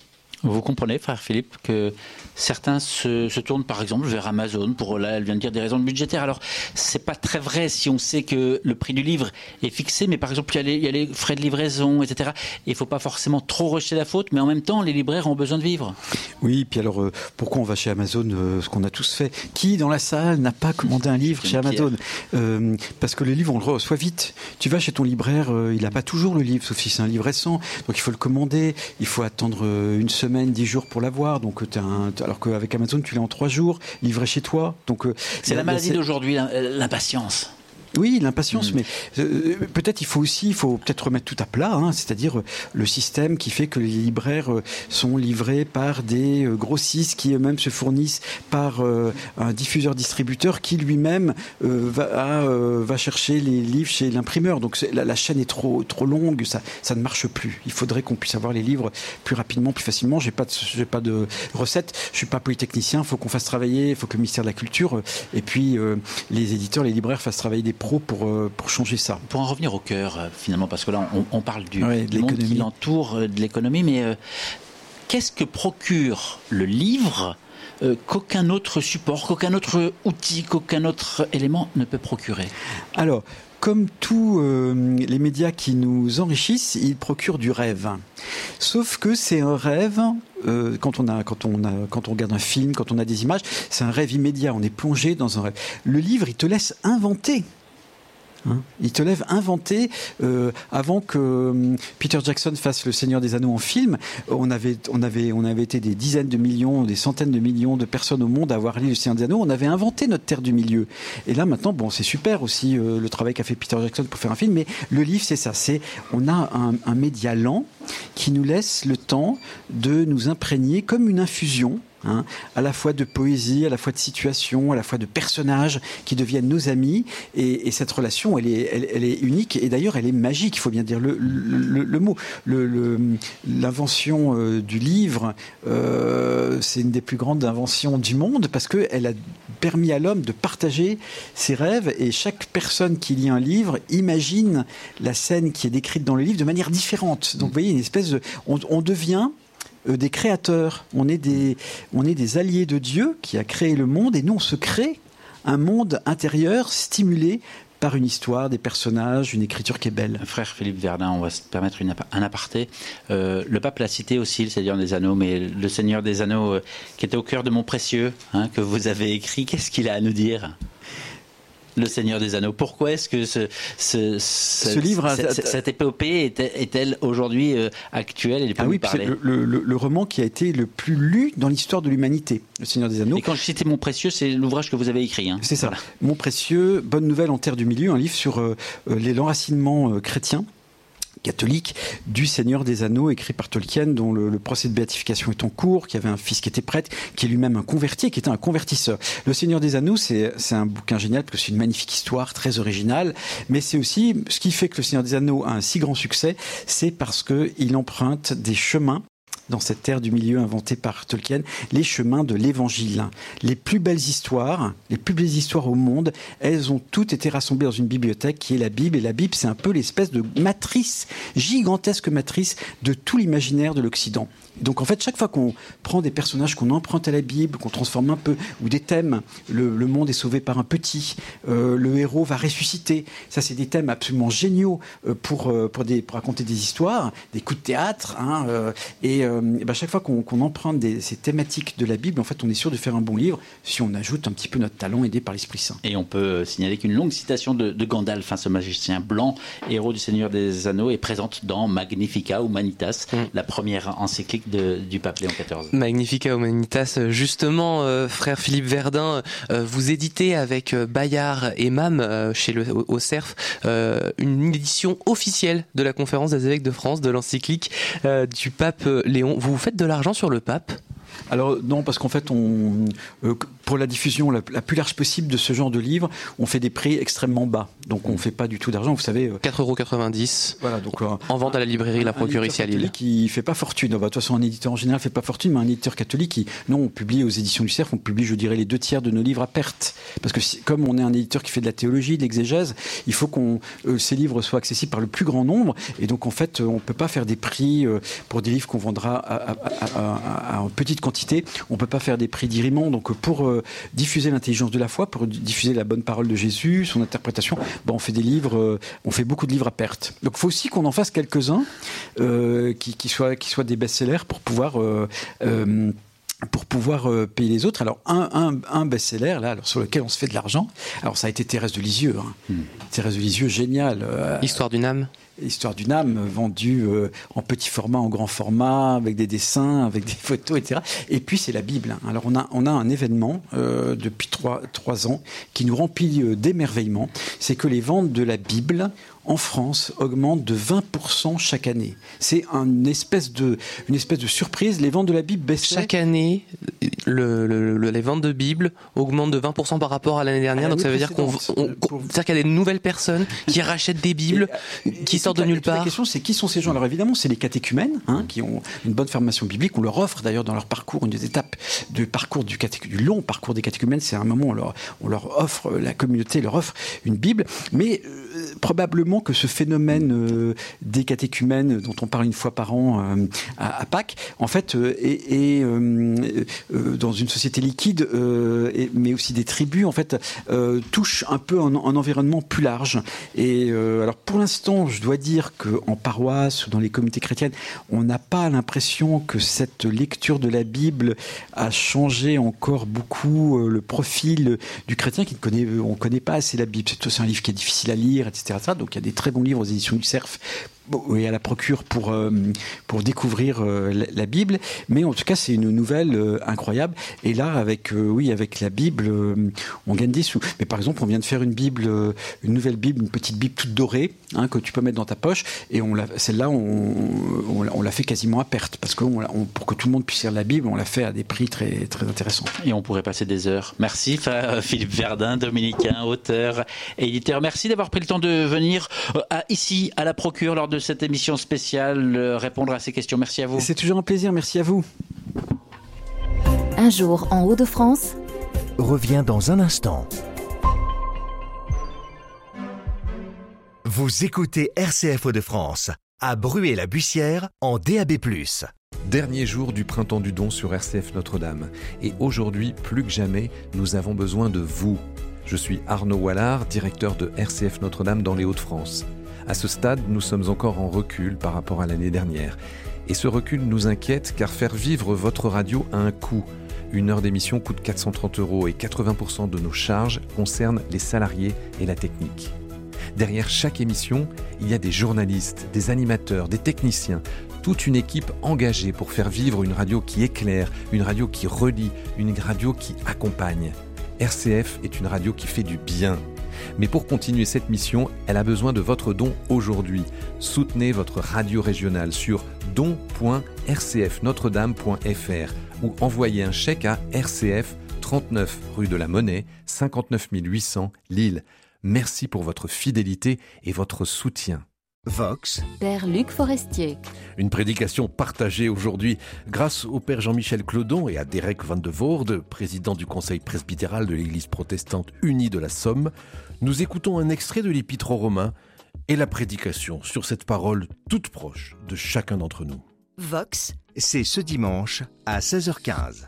Vous comprenez, frère Philippe, que certains se, se tournent par exemple vers Amazon pour, là, elle vient de dire, des raisons budgétaires. Alors, c'est pas très vrai si on sait que le prix du livre est fixé, mais par exemple, il y a les, il y a les frais de livraison, et cetera. Il ne faut pas forcément trop rejeter la faute, mais en même temps, les libraires ont besoin de vivre. Oui, puis alors, euh, pourquoi on va chez Amazon, euh, ce qu'on a tous fait? Qui, dans la salle, n'a pas commandé un livre chez Amazon? euh, Parce que le livre, on le reçoit vite. Tu vas chez ton libraire, euh, il n'a pas toujours le livre, sauf si c'est un livre récent. Donc, il faut le commander, il faut attendre euh, une semaine, dix jours pour l'avoir, donc t'as un, alors qu'avec Amazon tu l'as en trois jours, livré chez toi. Donc c'est la maladie d'aujourd'hui, l'impatience. Oui, l'impatience, mmh. mais euh, peut-être il faut aussi, il faut peut-être remettre tout à plat, hein, c'est-à-dire euh, le système qui fait que les libraires euh, sont livrés par des euh, grossistes qui eux-mêmes se fournissent par euh, un diffuseur-distributeur qui lui-même euh, va, a, euh, va chercher les livres chez l'imprimeur. Donc la, la chaîne est trop trop longue, ça ça ne marche plus. Il faudrait qu'on puisse avoir les livres plus rapidement, plus facilement. J'ai pas de, j'ai pas de recette, je suis pas polytechnicien. Il faut qu'on fasse travailler, il faut que le ministère de la Culture euh, et puis euh, les éditeurs, les libraires fassent travailler des Pour, pour changer ça. Pour en revenir au cœur, finalement, parce que là, on, on parle du, ouais, du monde qui l'entoure, de l'économie, mais euh, qu'est-ce que procure le livre euh, qu'aucun autre support, qu'aucun autre outil, qu'aucun autre élément ne peut procurer? Alors, comme tous euh, les médias qui nous enrichissent, ils procurent du rêve. Sauf que c'est un rêve, euh, quand, on a, quand, on a, quand on regarde un film, quand on a des images, c'est un rêve immédiat, on est plongé dans un rêve. Le livre, il te laisse inventer. Hein, il te lève inventé euh, avant que euh, Peter Jackson fasse Le Seigneur des Anneaux en film. On avait, on avait, on avait été des dizaines de millions, des centaines de millions de personnes au monde à avoir lu Le Seigneur des Anneaux. On avait inventé notre terre du milieu. Et là maintenant, bon, c'est super aussi euh, le travail qu'a fait Peter Jackson pour faire un film. Mais le livre, c'est ça. C'est, on a un, un média lent qui nous laisse le temps de nous imprégner comme une infusion. Hein, à la fois de poésie, à la fois de situation, à la fois de personnages qui deviennent nos amis. Et, et cette relation, elle est, elle, elle est unique. Et d'ailleurs, elle est magique, il faut bien dire le, le, le mot. Le, le, l'invention euh, du livre, euh, c'est une des plus grandes inventions du monde parce qu'elle a permis à l'homme de partager ses rêves. Et chaque personne qui lit un livre imagine la scène qui est décrite dans le livre de manière différente. Donc, vous voyez, une espèce de... On, on devient... des créateurs, on est des, on est des alliés de Dieu qui a créé le monde et nous on se crée un monde intérieur stimulé par une histoire, des personnages, une écriture qui est belle. Frère Philippe Verdun, on va se permettre une, un aparté. Euh, le pape l'a cité aussi, le Seigneur des Anneaux, mais le Seigneur des Anneaux euh, qui était au cœur de mon précieux, hein, que vous avez écrit, qu'est-ce qu'il a à nous dire ? Le Seigneur des Anneaux. Pourquoi est-ce que ce, ce, ce, ce livre, cette, cette, cette épopée est, est-elle aujourd'hui euh, actuelle et ah oui, c'est le, le, le roman qui a été le plus lu dans l'histoire de l'humanité, Le Seigneur des Anneaux. Et quand je citais Mon Précieux, c'est l'ouvrage que vous avez écrit. Hein. C'est ça. Voilà. Mon Précieux, Bonne Nouvelle en Terre du Milieu, un livre sur euh, les l'enracinement euh, chrétien. Catholique du Seigneur des Anneaux, écrit par Tolkien, dont le, le procès de béatification est en cours, qui avait un fils qui était prêtre, qui est lui-même un converti, qui était un convertisseur. Le Seigneur des Anneaux, c'est, c'est un bouquin génial, parce que c'est une magnifique histoire, très originale, mais c'est aussi, ce qui fait que Le Seigneur des Anneaux a un si grand succès, c'est parce qu'il emprunte des chemins dans cette terre du milieu inventée par Tolkien, les chemins de l'évangile. Les plus belles histoires, les plus belles histoires au monde, elles ont toutes été rassemblées dans une bibliothèque qui est la Bible. Et la Bible, c'est un peu l'espèce de matrice, gigantesque matrice de tout l'imaginaire de l'Occident. Donc en fait, chaque fois qu'on prend des personnages qu'on emprunte à la Bible, qu'on transforme un peu, ou des thèmes, le, le monde est sauvé par un petit, euh, le héros va ressusciter. Ça, c'est des thèmes absolument géniaux euh, pour, euh, pour, des, pour raconter des histoires, des coups de théâtre. Hein, euh, et, euh, et ben, chaque fois qu'on, qu'on emprunte des, ces thématiques de la Bible, en fait, on est sûr de faire un bon livre si on ajoute un petit peu notre talent aidé par l'Esprit Saint. Et on peut signaler qu'une longue citation de, de Gandalf, hein, ce magicien blanc, héros du Seigneur des Anneaux, est présente dans Magnifica Humanitas, mmh. la première encyclique De, du pape Léon quatorze. Magnifica Humanitas, justement, euh, frère Philippe Verdun, euh, vous éditez avec euh, Bayard et Mam euh, chez le au, au Cerf euh, une édition officielle de la conférence des évêques de France, de l'encyclique euh, du pape Léon. Vous faites de l'argent sur le pape ? Alors non, parce qu'en fait, on, euh, pour la diffusion la, la plus large possible de ce genre de livre, on fait des prix extrêmement bas. Donc on ne fait pas du tout d'argent, vous savez. Euh, quatre euros quatre-vingt-dix. Voilà, donc, euh, en vente à la librairie La Procure ici à Lille. Qui ne fait pas fortune. De toute façon, un éditeur en général ne fait pas fortune, mais un éditeur catholique, qui, non, on publie aux éditions du Cerf, on publie, je dirais, les deux tiers de nos livres à perte. Parce que si, comme on est un éditeur qui fait de la théologie, de l'exégèse, il faut que euh, ces livres soient accessibles par le plus grand nombre. Et donc, en fait, on ne peut pas faire des prix euh, pour des livres qu'on vendra à, à, à, à, à en petite quantité. On ne peut pas faire des prix d'Irimon. Donc, pour euh, diffuser l'intelligence de la foi, pour diffuser la bonne parole de Jésus, son interprétation, ben, on fait des livres, euh, on fait beaucoup de livres à perte. Donc, il faut aussi qu'on en fasse quelques-uns euh, qui, qui, soient, qui soient des best-sellers pour pouvoir... Euh, euh, pour pouvoir euh, payer les autres. Alors, un, un, un best-seller, là, alors, sur lequel on se fait de l'argent, alors ça a été Thérèse de Lisieux. Hein. Hmm. Thérèse de Lisieux, génial. Euh, Histoire d'une âme. Histoire d'une âme, vendue euh, en petit format, en grand format, avec des dessins, avec des photos, et cetera. Et puis, c'est la Bible. Hein. Alors, on a, on a un événement euh, depuis trois, trois ans qui nous remplit euh, d'émerveillement. C'est que les ventes de la Bible en France augmente de vingt pour cent chaque année. C'est une espèce de, une espèce de surprise. Les ventes de la Bible baissent. Chaque année, le, le, le, les ventes de Bible augmentent de vingt pour cent par rapport à l'année dernière. À donc ça veut dire qu'on, on, pour... c'est-à-dire qu'il y a des nouvelles personnes qui rachètent des Bibles, et, qui et sortent de nulle part. La question, c'est qui sont ces gens? Alors évidemment, c'est les catéchumènes, hein, qui ont une bonne formation biblique. On leur offre d'ailleurs dans leur parcours une des étapes du parcours du, catéch... du long parcours des catéchumènes. C'est un moment où on leur, on leur offre, la communauté leur offre une Bible, mais euh, probablement que ce phénomène euh, des catéchumènes dont on parle une fois par an euh, à, à Pâques, en fait, euh, est, est euh, euh, dans une société liquide, euh, et, mais aussi des tribus, en fait, euh, touche un peu un, un environnement plus large. Et euh, alors, pour l'instant, je dois dire qu'en paroisse ou dans les communautés chrétiennes, on n'a pas l'impression que cette lecture de la Bible a changé encore beaucoup euh, le profil du chrétien qui ne connaît, on ne connaît pas assez la Bible. C'est aussi un livre qui est difficile à lire, et cetera. Donc, il y a des très bons livres aux éditions du Cerf et à la Procure pour, euh, pour découvrir euh, la, la Bible. Mais en tout cas, c'est une nouvelle euh, incroyable. Et là, avec, euh, oui, avec la Bible, euh, on gagne des sous. Mais par exemple, on vient de faire une Bible, euh, une nouvelle Bible, une petite Bible toute dorée, hein, que tu peux mettre dans ta poche. Et on l'a, celle-là, on, on, on l'a fait quasiment à perte. Parce que on, on, pour que tout le monde puisse lire la Bible, on l'a fait à des prix très, très intéressants. Et on pourrait passer des heures. Merci Philippe Verdun, dominicain, auteur et éditeur. Merci d'avoir pris le temps de venir à, ici, à la Procure, lors de de cette émission spéciale, euh, répondre à ces questions. Merci à vous. C'est toujours un plaisir, merci à vous. Un jour en Hauts-de-France revient dans un instant. Vous écoutez R C F Hauts-de-France à Bruay-la-Bussière en D A B plus. Dernier jour du printemps du don sur R C F Notre-Dame. Et aujourd'hui, plus que jamais, nous avons besoin de vous. Je suis Arnaud Wallard, directeur de R C F Notre-Dame dans les Hauts-de-France. À ce stade, nous sommes encore en recul par rapport à l'année dernière. Et ce recul nous inquiète car faire vivre votre radio a un coût. Une heure d'émission coûte quatre cent trente euros et quatre-vingts pour cent de nos charges concernent les salariés et la technique. Derrière chaque émission, il y a des journalistes, des animateurs, des techniciens, toute une équipe engagée pour faire vivre une radio qui éclaire, une radio qui relie, une radio qui accompagne. R C F est une radio qui fait du bien. Mais pour continuer cette mission, elle a besoin de votre don aujourd'hui. Soutenez votre radio régionale sur don point r c f notre dame point f r ou envoyez un chèque à R C F, trente-neuf rue de la Monnaie, cinquante-neuf mille huit cents, Lille. Merci pour votre fidélité et votre soutien. Vox. Père Luc Forestier. Une prédication partagée aujourd'hui grâce au Père Jean-Michel Clodon et à Derek Van de Voorde, président du Conseil presbytéral de l'Église protestante unie de la Somme. Nous écoutons un extrait de l'Épître aux Romains et la prédication sur cette parole toute proche de chacun d'entre nous. Vox, c'est ce dimanche à seize heures quinze.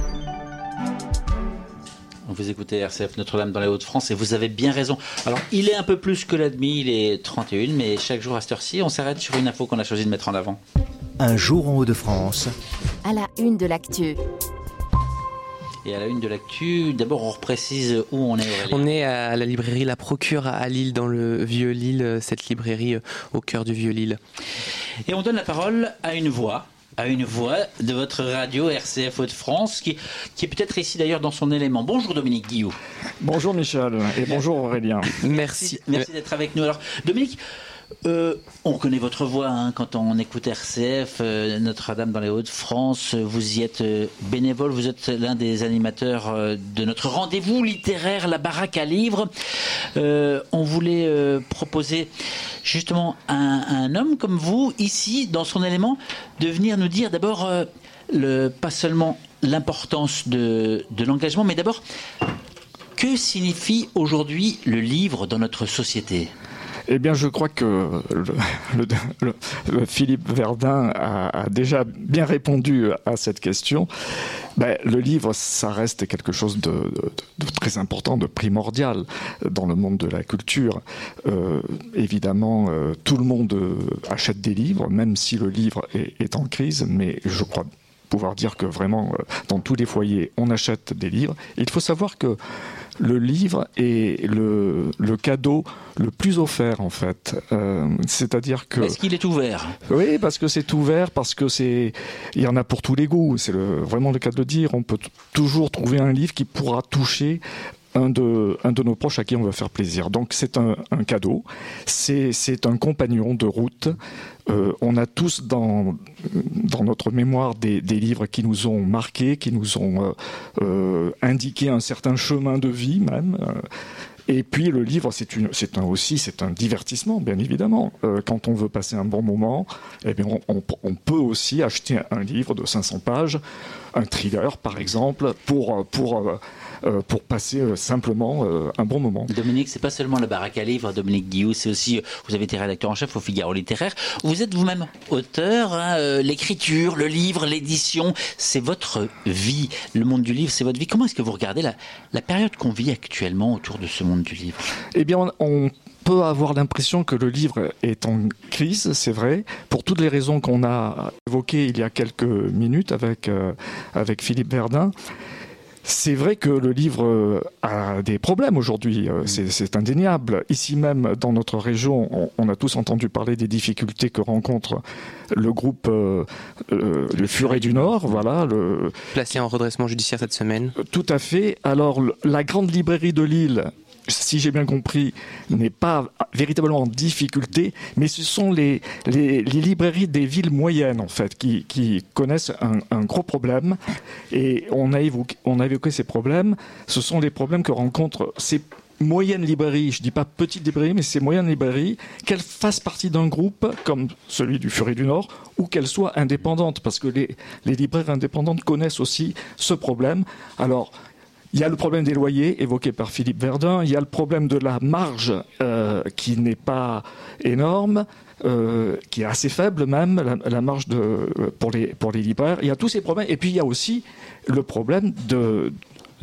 Vous écoutez R C F Notre-Dame dans les Hauts-de-France et vous avez bien raison. Alors, il est un peu plus que la demi, il est trente et une, mais chaque jour à cette heure-ci, on s'arrête sur une info qu'on a choisi de mettre en avant. Un jour en Hauts-de-France. À la une de l'actu. Et à la une de l'actu, d'abord on reprécise où on est, Aurélien. On est à la librairie La Procure à Lille, dans le Vieux-Lille, cette librairie au cœur du Vieux-Lille. Et on donne la parole à une voix. à une voix de votre radio R C F Hauts-de-France, qui, qui est peut-être ici d'ailleurs dans son élément. Bonjour Dominique Guillou. Bonjour Michel, et bonjour Aurélien. Merci. Merci d'être avec nous. Alors Dominique, Euh, on reconnaît votre voix hein, quand on écoute R C F, euh, Notre-Dame dans les Hauts-de-France. Vous y êtes euh, bénévole, vous êtes l'un des animateurs euh, de notre rendez-vous littéraire, la baraque à livres. Euh, on voulait euh, proposer justement à un, un homme comme vous, ici, dans son élément, de venir nous dire d'abord, euh, le, pas seulement l'importance de, de l'engagement, mais d'abord, que signifie aujourd'hui le livre dans notre société ? Eh bien, je crois que le, le, le, le Philippe Verdun a, a déjà bien répondu à cette question. Ben, le livre, ça reste quelque chose de, de, de très important, de primordial dans le monde de la culture. Euh, évidemment, euh, tout le monde achète des livres, même si le livre est, est en crise, mais je crois pouvoir dire que vraiment, dans tous les foyers, on achète des livres. Et il faut savoir que le livre est le, le cadeau le plus offert, en fait. Euh, c'est-à-dire que... Est-ce qu'il est ouvert ? Oui, parce que c'est ouvert, parce que c'est... Il y en a pour tous les goûts. C'est le, vraiment le cas de le dire. On peut t- toujours trouver un livre qui pourra toucher un de, un de nos proches à qui on veut faire plaisir. Donc c'est un, un cadeau, c'est, c'est un compagnon de route. Euh, on a tous dans, dans notre mémoire des, des livres qui nous ont marqués, qui nous ont euh, euh, indiqué un certain chemin de vie même. Et puis le livre, c'est, une, c'est un, aussi c'est un divertissement, bien évidemment. Euh, quand on veut passer un bon moment, eh bien on, on, on peut aussi acheter un livre de cinq cents pages, un thriller par exemple, pour... pour euh, Euh, pour passer euh, simplement euh, un bon moment. Dominique, c'est pas seulement la baraque à livres, Dominique Guillou, c'est aussi, vous avez été rédacteur en chef au Figaro littéraire, vous êtes vous-même auteur, hein, euh, l'écriture, le livre, l'édition, c'est votre vie, le monde du livre, c'est votre vie. Comment est-ce que vous regardez la, la période qu'on vit actuellement autour de ce monde du livre ? Eh bien, on, on peut avoir l'impression que le livre est en crise, c'est vrai, pour toutes les raisons qu'on a évoquées il y a quelques minutes avec, euh, avec Philippe Verdun. C'est vrai que le livre a des problèmes aujourd'hui, c'est, c'est indéniable. Ici même, dans notre région, on, on a tous entendu parler des difficultés que rencontre le groupe euh, euh, Le Furet du Nord, voilà. Le... Placé en redressement judiciaire cette semaine. Tout à fait. Alors, la grande librairie de Lille, si j'ai bien compris, n'est pas véritablement en difficulté, mais ce sont les, les, les librairies des villes moyennes, en fait, qui, qui connaissent un, un gros problème. Et on a, évoqué, on a évoqué ces problèmes. Ce sont les problèmes que rencontrent ces moyennes librairies, je ne dis pas petites librairies, mais ces moyennes librairies, qu'elles fassent partie d'un groupe comme celui du Furet du Nord, ou qu'elles soient indépendantes, parce que les, les libraires indépendantes connaissent aussi ce problème. Alors, il y a le problème des loyers évoqué par Philippe Verdun, il y a le problème de la marge euh, qui n'est pas énorme, euh, qui est assez faible même, la, la marge de, pour, les, pour les libraires. Il y a tous ces problèmes. Et puis il y a aussi le problème de,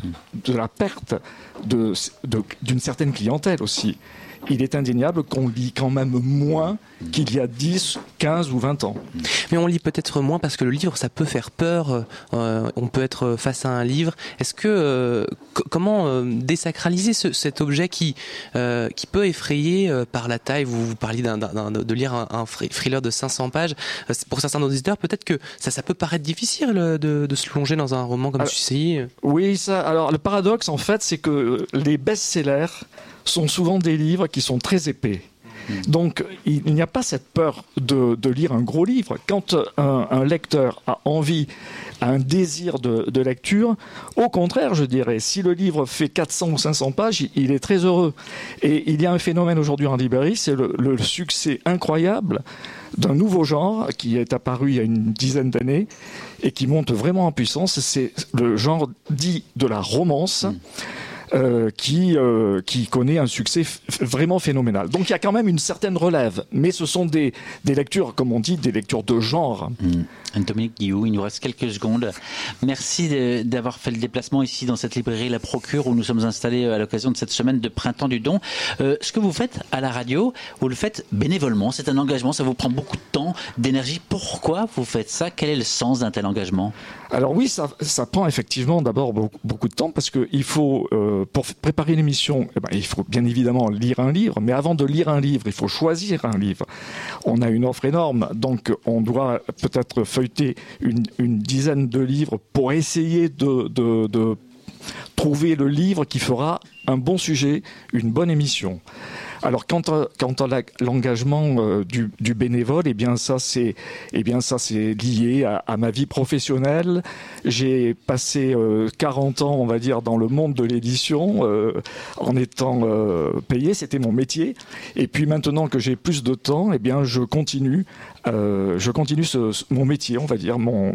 de la perte de, de, d'une certaine clientèle aussi. Il est indéniable qu'on lit quand même moins qu'il y a dix, quinze ou vingt ans. Mais on lit peut-être moins parce que le livre, ça peut faire peur. Euh, on peut être face à un livre. Est-ce que euh, c- comment euh, désacraliser ce, cet objet qui euh, qui peut effrayer euh, par la taille ? Vous, vous parliez d'un, d'un, de lire un, un thriller de cinq cents pages. Euh, pour certains auditeurs, peut-être que ça, ça peut paraître difficile de, de se plonger dans un roman comme celui-ci. Oui, ça. Alors le paradoxe, en fait, c'est que les best-sellers sont souvent des livres qui sont très épais. Donc, il n'y a pas cette peur de, de lire un gros livre. Quand un, un lecteur a envie, a un désir de, de lecture, au contraire, je dirais, si le livre fait quatre cents ou cinq cents pages, il est très heureux. Et il y a un phénomène aujourd'hui en librairie, c'est le, le succès incroyable d'un nouveau genre qui est apparu il y a une dizaine d'années et qui monte vraiment en puissance. C'est le genre dit de la romance. Mmh. Euh, qui, euh, qui connaît un succès f- vraiment phénoménal. Donc il y a quand même une certaine relève, mais ce sont des, des lectures, comme on dit, des lectures de genre. Mmh. Dominique Guillou, il nous reste quelques secondes. Merci de, d'avoir fait le déplacement ici dans cette librairie La Procure où nous sommes installés à l'occasion de cette semaine de Printemps du Don. Euh, ce que vous faites à la radio, vous le faites bénévolement, c'est un engagement, ça vous prend beaucoup de temps, d'énergie. Pourquoi vous faites ça ? Quel est le sens d'un tel engagement ? Alors oui, ça, ça prend effectivement d'abord beaucoup, beaucoup de temps parce qu'il faut... Euh, pour préparer une émission, eh ben, il faut bien évidemment lire un livre, mais avant de lire un livre, il faut choisir un livre. On a une offre énorme, donc on doit peut-être feuilleter une, une dizaine de livres pour essayer de, de, de trouver le livre qui fera un bon sujet, une bonne émission. Alors quant à, quant à la, l'engagement euh, du, du bénévole, eh bien ça c'est, eh bien ça c'est lié à, à ma vie professionnelle. J'ai passé euh, quarante ans, on va dire, dans le monde de l'édition, euh, en étant euh, payé, c'était mon métier. Et puis maintenant que j'ai plus de temps, eh bien je continue, euh, je continue ce, ce, mon métier, on va dire, mon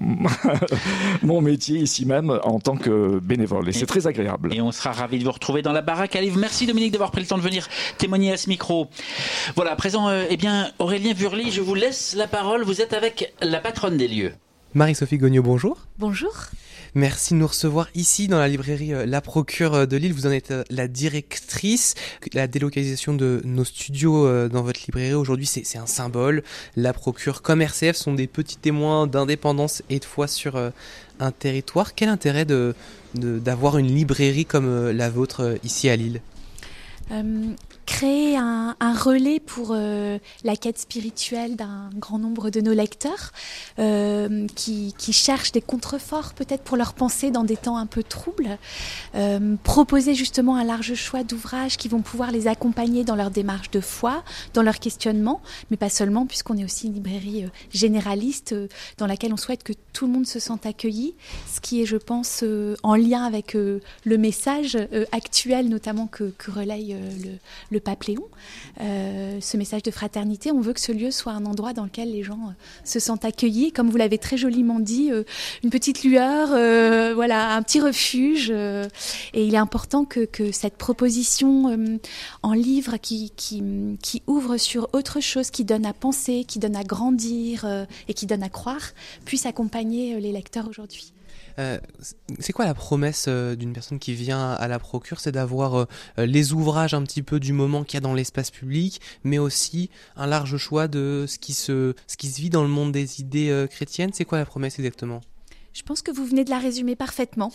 mon métier ici même en tant que bénévole. Et, et c'est très agréable. Et on sera ravis de vous retrouver dans la baraque à livres. Merci Dominique d'avoir pris le temps de venir témoigner à ce micro. Voilà, à présent, euh, eh bien, Aurélien Vurly, je vous laisse la parole. Vous êtes avec la patronne des lieux. Marie-Sophie Gognaud, bonjour. Bonjour. Merci de nous recevoir ici dans la librairie La Procure de Lille. Vous en êtes la directrice. La délocalisation de nos studios dans votre librairie aujourd'hui, c'est, c'est un symbole. La Procure comme R C F sont des petits témoins d'indépendance et de foi sur un territoire. Quel intérêt de, de, d'avoir une librairie comme la vôtre ici à Lille ? Euh, créer un, un relais pour euh, la quête spirituelle d'un grand nombre de nos lecteurs euh, qui, qui cherchent des contreforts peut-être pour leur pensée dans des temps un peu troubles, euh, proposer justement un large choix d'ouvrages qui vont pouvoir les accompagner dans leur démarche de foi, dans leur questionnement, mais pas seulement, puisqu'on est aussi une librairie euh, généraliste euh, dans laquelle on souhaite que tout le monde se sente accueilli, ce qui est, je pense, euh, en lien avec euh, le message euh, actuel notamment que, que relaye Le, le pape Léon, euh, ce message de fraternité. On veut que ce lieu soit un endroit dans lequel les gens euh, se sentent accueillis, comme vous l'avez très joliment dit, euh, une petite lueur, euh, voilà, un petit refuge. Euh, et il est important que, que cette proposition euh, en livre qui, qui, qui ouvre sur autre chose, qui donne à penser, qui donne à grandir euh, et qui donne à croire, puisse accompagner euh, les lecteurs aujourd'hui. Euh, c'est quoi la promesse euh, d'une personne qui vient à la Procure ? C'est d'avoir euh, les ouvrages un petit peu du moment qu'il y a dans l'espace public, mais aussi un large choix de ce qui se, ce qui se vit dans le monde des idées euh, chrétiennes. C'est quoi la promesse exactement ? Je pense que vous venez de la résumer parfaitement.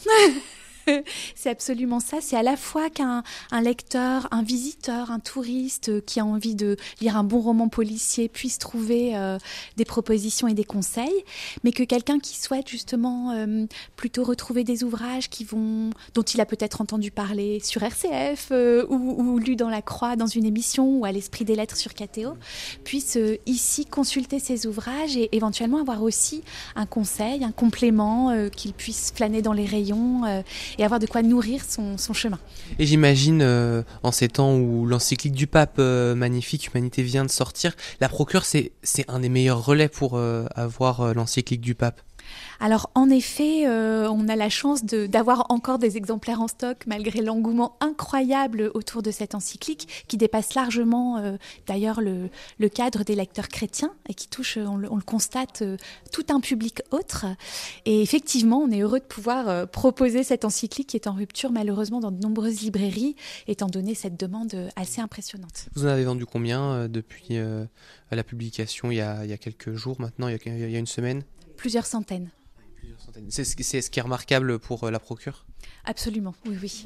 C'est absolument ça. C'est à la fois qu'un un lecteur, un visiteur, un touriste qui a envie de lire un bon roman policier puisse trouver euh, des propositions et des conseils, mais que quelqu'un qui souhaite justement euh, plutôt retrouver des ouvrages qui vont, dont il a peut-être entendu parler sur R C F euh, ou, ou lu dans La Croix dans une émission ou à l'Esprit des Lettres sur K T O, puisse euh, ici consulter ces ouvrages et éventuellement avoir aussi un conseil, un complément, euh, qu'il puisse flâner dans les rayons euh, et avoir de quoi nourrir son, son chemin. Et j'imagine, euh, en ces temps où l'encyclique du pape euh, magnifique, Humanité vient de sortir, la Procure, c'est, c'est un des meilleurs relais pour euh, avoir euh, l'encyclique du pape. Alors en effet, euh, on a la chance de, d'avoir encore des exemplaires en stock malgré l'engouement incroyable autour de cette encyclique qui dépasse largement euh, d'ailleurs le, le cadre des lecteurs chrétiens et qui touche, on le, on le constate, euh, tout un public autre. Et effectivement, on est heureux de pouvoir euh, proposer cette encyclique qui est en rupture malheureusement dans de nombreuses librairies étant donné cette demande assez impressionnante. Vous en avez vendu combien euh, depuis euh, la publication il y, a, il y a quelques jours maintenant, il y a, il y a une semaine ? Plusieurs centaines. C'est ce, c'est ce qui est remarquable pour la Procure ? Absolument, oui, oui.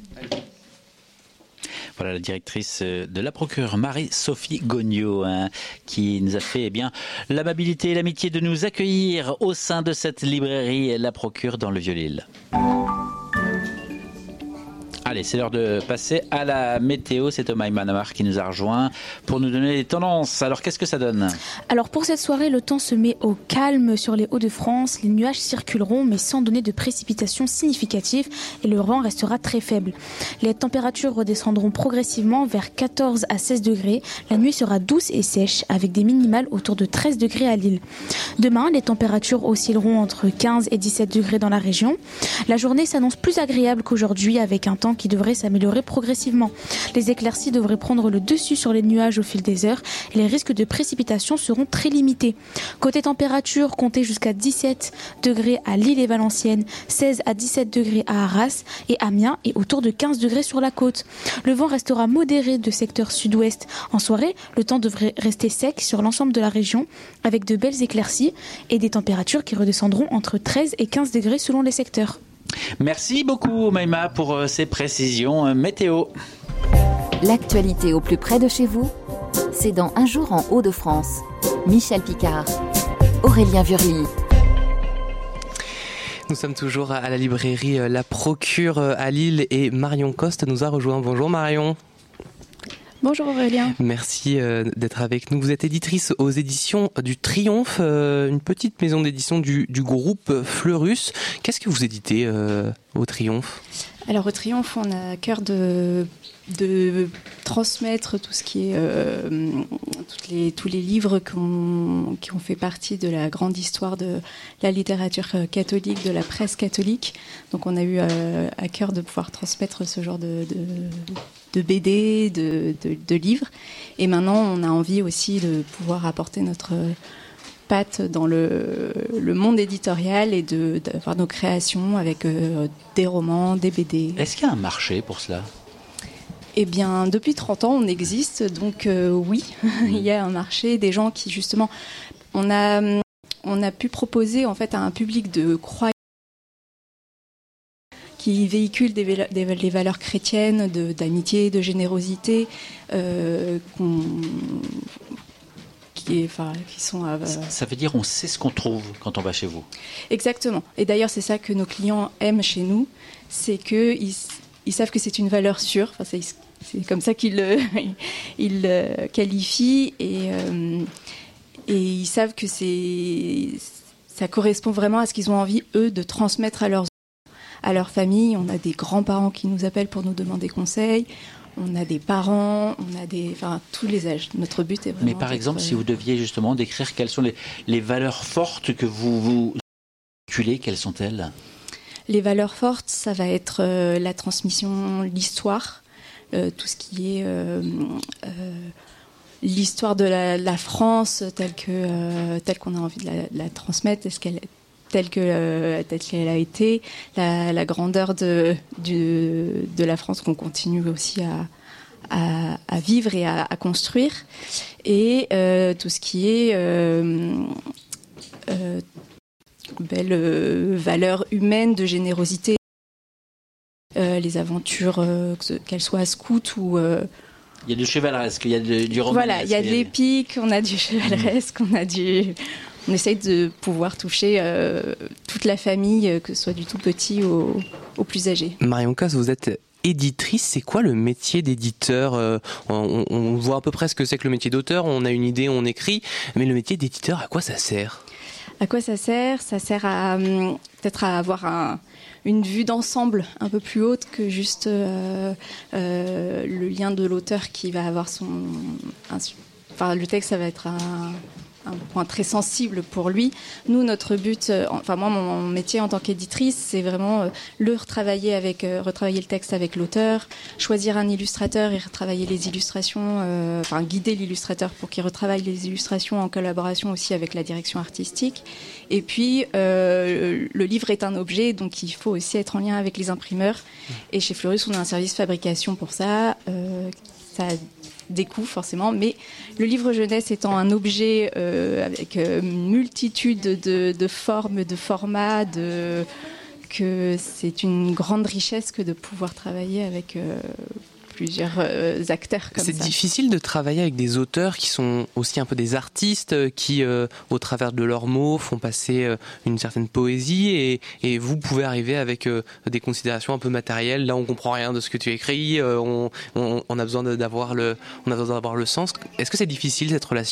Voilà la directrice de la Procure, Marie-Sophie Gognaud, hein, qui nous a fait eh bien, l'amabilité et l'amitié de nous accueillir au sein de cette librairie La Procure dans le Vieux-Lille. Allez, c'est l'heure de passer à la météo. C'est Thomas Manamar qui nous a rejoint pour nous donner les tendances. Alors, qu'est-ce que ça donne ? Alors, pour cette soirée, le temps se met au calme sur les Hauts-de-France. Les nuages circuleront, mais sans donner de précipitations significatives et le vent restera très faible. Les températures redescendront progressivement vers quatorze à seize degrés. La nuit sera douce et sèche, avec des minimales autour de treize degrés à Lille. Demain, les températures oscilleront entre quinze et dix-sept degrés dans la région. La journée s'annonce plus agréable qu'aujourd'hui, avec un temps qui devrait s'améliorer progressivement. Les éclaircies devraient prendre le dessus sur les nuages au fil des heures et les risques de précipitations seront très limités. Côté température, comptez jusqu'à dix-sept degrés à Lille et Valenciennes, seize à dix-sept degrés à Arras et Amiens et autour de quinze degrés sur la côte. Le vent restera modéré de secteur sud-ouest. En soirée, le temps devrait rester sec sur l'ensemble de la région avec de belles éclaircies et des températures qui redescendront entre treize et quinze degrés selon les secteurs. Merci beaucoup Maïma pour ces précisions météo. L'actualité au plus près de chez vous, c'est dans Un jour en Hauts-de-France. Michel Picard, Aurélien Vurly. Nous sommes toujours à la librairie La Procure à Lille et Marion Coste nous a rejoint. Bonjour Marion. Bonjour Aurélien. Merci euh, d'être avec nous. Vous êtes éditrice aux éditions du Triomphe, euh, une petite maison d'édition du, du groupe Fleurus. Qu'est-ce que vous éditez euh, au Triomphe ? Alors au Triomphe, on a à cœur de, de transmettre tout ce qui est euh, toutes les, tous les livres qu'on, qui ont fait partie de la grande histoire de la littérature catholique, de la presse catholique. Donc on a eu euh, à cœur de pouvoir transmettre ce genre de, de, de B D, de, de, de livres. Et maintenant, on a envie aussi de pouvoir apporter notre patte dans le, le monde éditorial et de, d'avoir nos créations avec euh, des romans, des B D. Est-ce qu'il y a un marché pour cela ? Eh bien, depuis trente ans, on existe, donc euh, oui, il y a un marché, des gens qui justement... On a, on a pu proposer en fait à un public de croyants qui véhiculent des, des, des valeurs chrétiennes, de, d'amitié, de générosité, euh, qu'on... Qui, est, enfin, qui sont à, euh... Ça veut dire on sait ce qu'on trouve quand on va chez vous. Exactement. Et d'ailleurs, c'est ça que nos clients aiment chez nous, c'est qu'ils ils savent que c'est une valeur sûre. Enfin, c'est, c'est comme ça qu'ils le ils le qualifient et, euh, et ils savent que c'est, ça correspond vraiment à ce qu'ils ont envie, eux, de transmettre à leurs à leur famille. On a des grands-parents qui nous appellent pour nous demander conseil. On a des parents, on a des, enfin, tous les âges. Notre but est vraiment... Mais par exemple, si vous deviez justement décrire quelles sont les, les valeurs fortes que vous vous véhiculez, quelles sont-elles ? Les valeurs fortes, ça va être euh, la transmission, l'histoire, euh, tout ce qui est euh, euh, l'histoire de la, la France telle, que, euh, telle qu'on a envie de la, de la transmettre, est-ce qu'elle est telle que euh, telle qu'elle a été, la, la grandeur de, de, de la France qu'on continue aussi à, à, à vivre et à, à construire, et euh, tout ce qui est euh, euh, belle euh, valeur humaine, de générosité, euh, les aventures, euh, qu'elles soient scout ou... Euh, il y a du chevaleresque, il y a de, du romanesque. Voilà, il y a de l'épique, on a du chevaleresque, on a du... On essaye de pouvoir toucher euh, toute la famille, que ce soit du tout petit au, au plus âgé. Marion Casse, vous êtes éditrice. C'est quoi le métier d'éditeur ? euh, on, on voit à peu près ce que c'est que le métier d'auteur. On a une idée, on écrit. Mais le métier d'éditeur, à quoi ça sert ? À quoi ça sert ? Ça sert à peut-être à avoir un, une vue d'ensemble un peu plus haute que juste euh, euh, le lien de l'auteur qui va avoir son... Un, enfin, le texte, ça va être un... un point très sensible pour lui. Nous, notre but, euh, enfin moi, mon métier en tant qu'éditrice, c'est vraiment euh, le retravailler avec, euh, retravailler le texte avec l'auteur, choisir un illustrateur et retravailler les illustrations, euh, enfin guider l'illustrateur pour qu'il retravaille les illustrations en collaboration aussi avec la direction artistique. Et puis, euh, le livre est un objet, donc il faut aussi être en lien avec les imprimeurs. Et chez Fleurus, on a un service fabrication pour ça. Euh, ça des coûts forcément, mais le livre jeunesse étant un objet euh, avec euh, une multitude de, de formes, de formats, de, que c'est une grande richesse que de pouvoir travailler avec euh, plusieurs euh, acteurs comme c'est ça. C'est difficile de travailler avec des auteurs qui sont aussi un peu des artistes, qui euh, au travers de leurs mots font passer euh, une certaine poésie, et, et vous pouvez arriver avec euh, des considérations un peu matérielles. Là, on comprend rien de ce que tu écris, euh, on, on, on a besoin de, d'avoir le, on a besoin d'avoir le sens. Est-ce que c'est difficile cette relation ?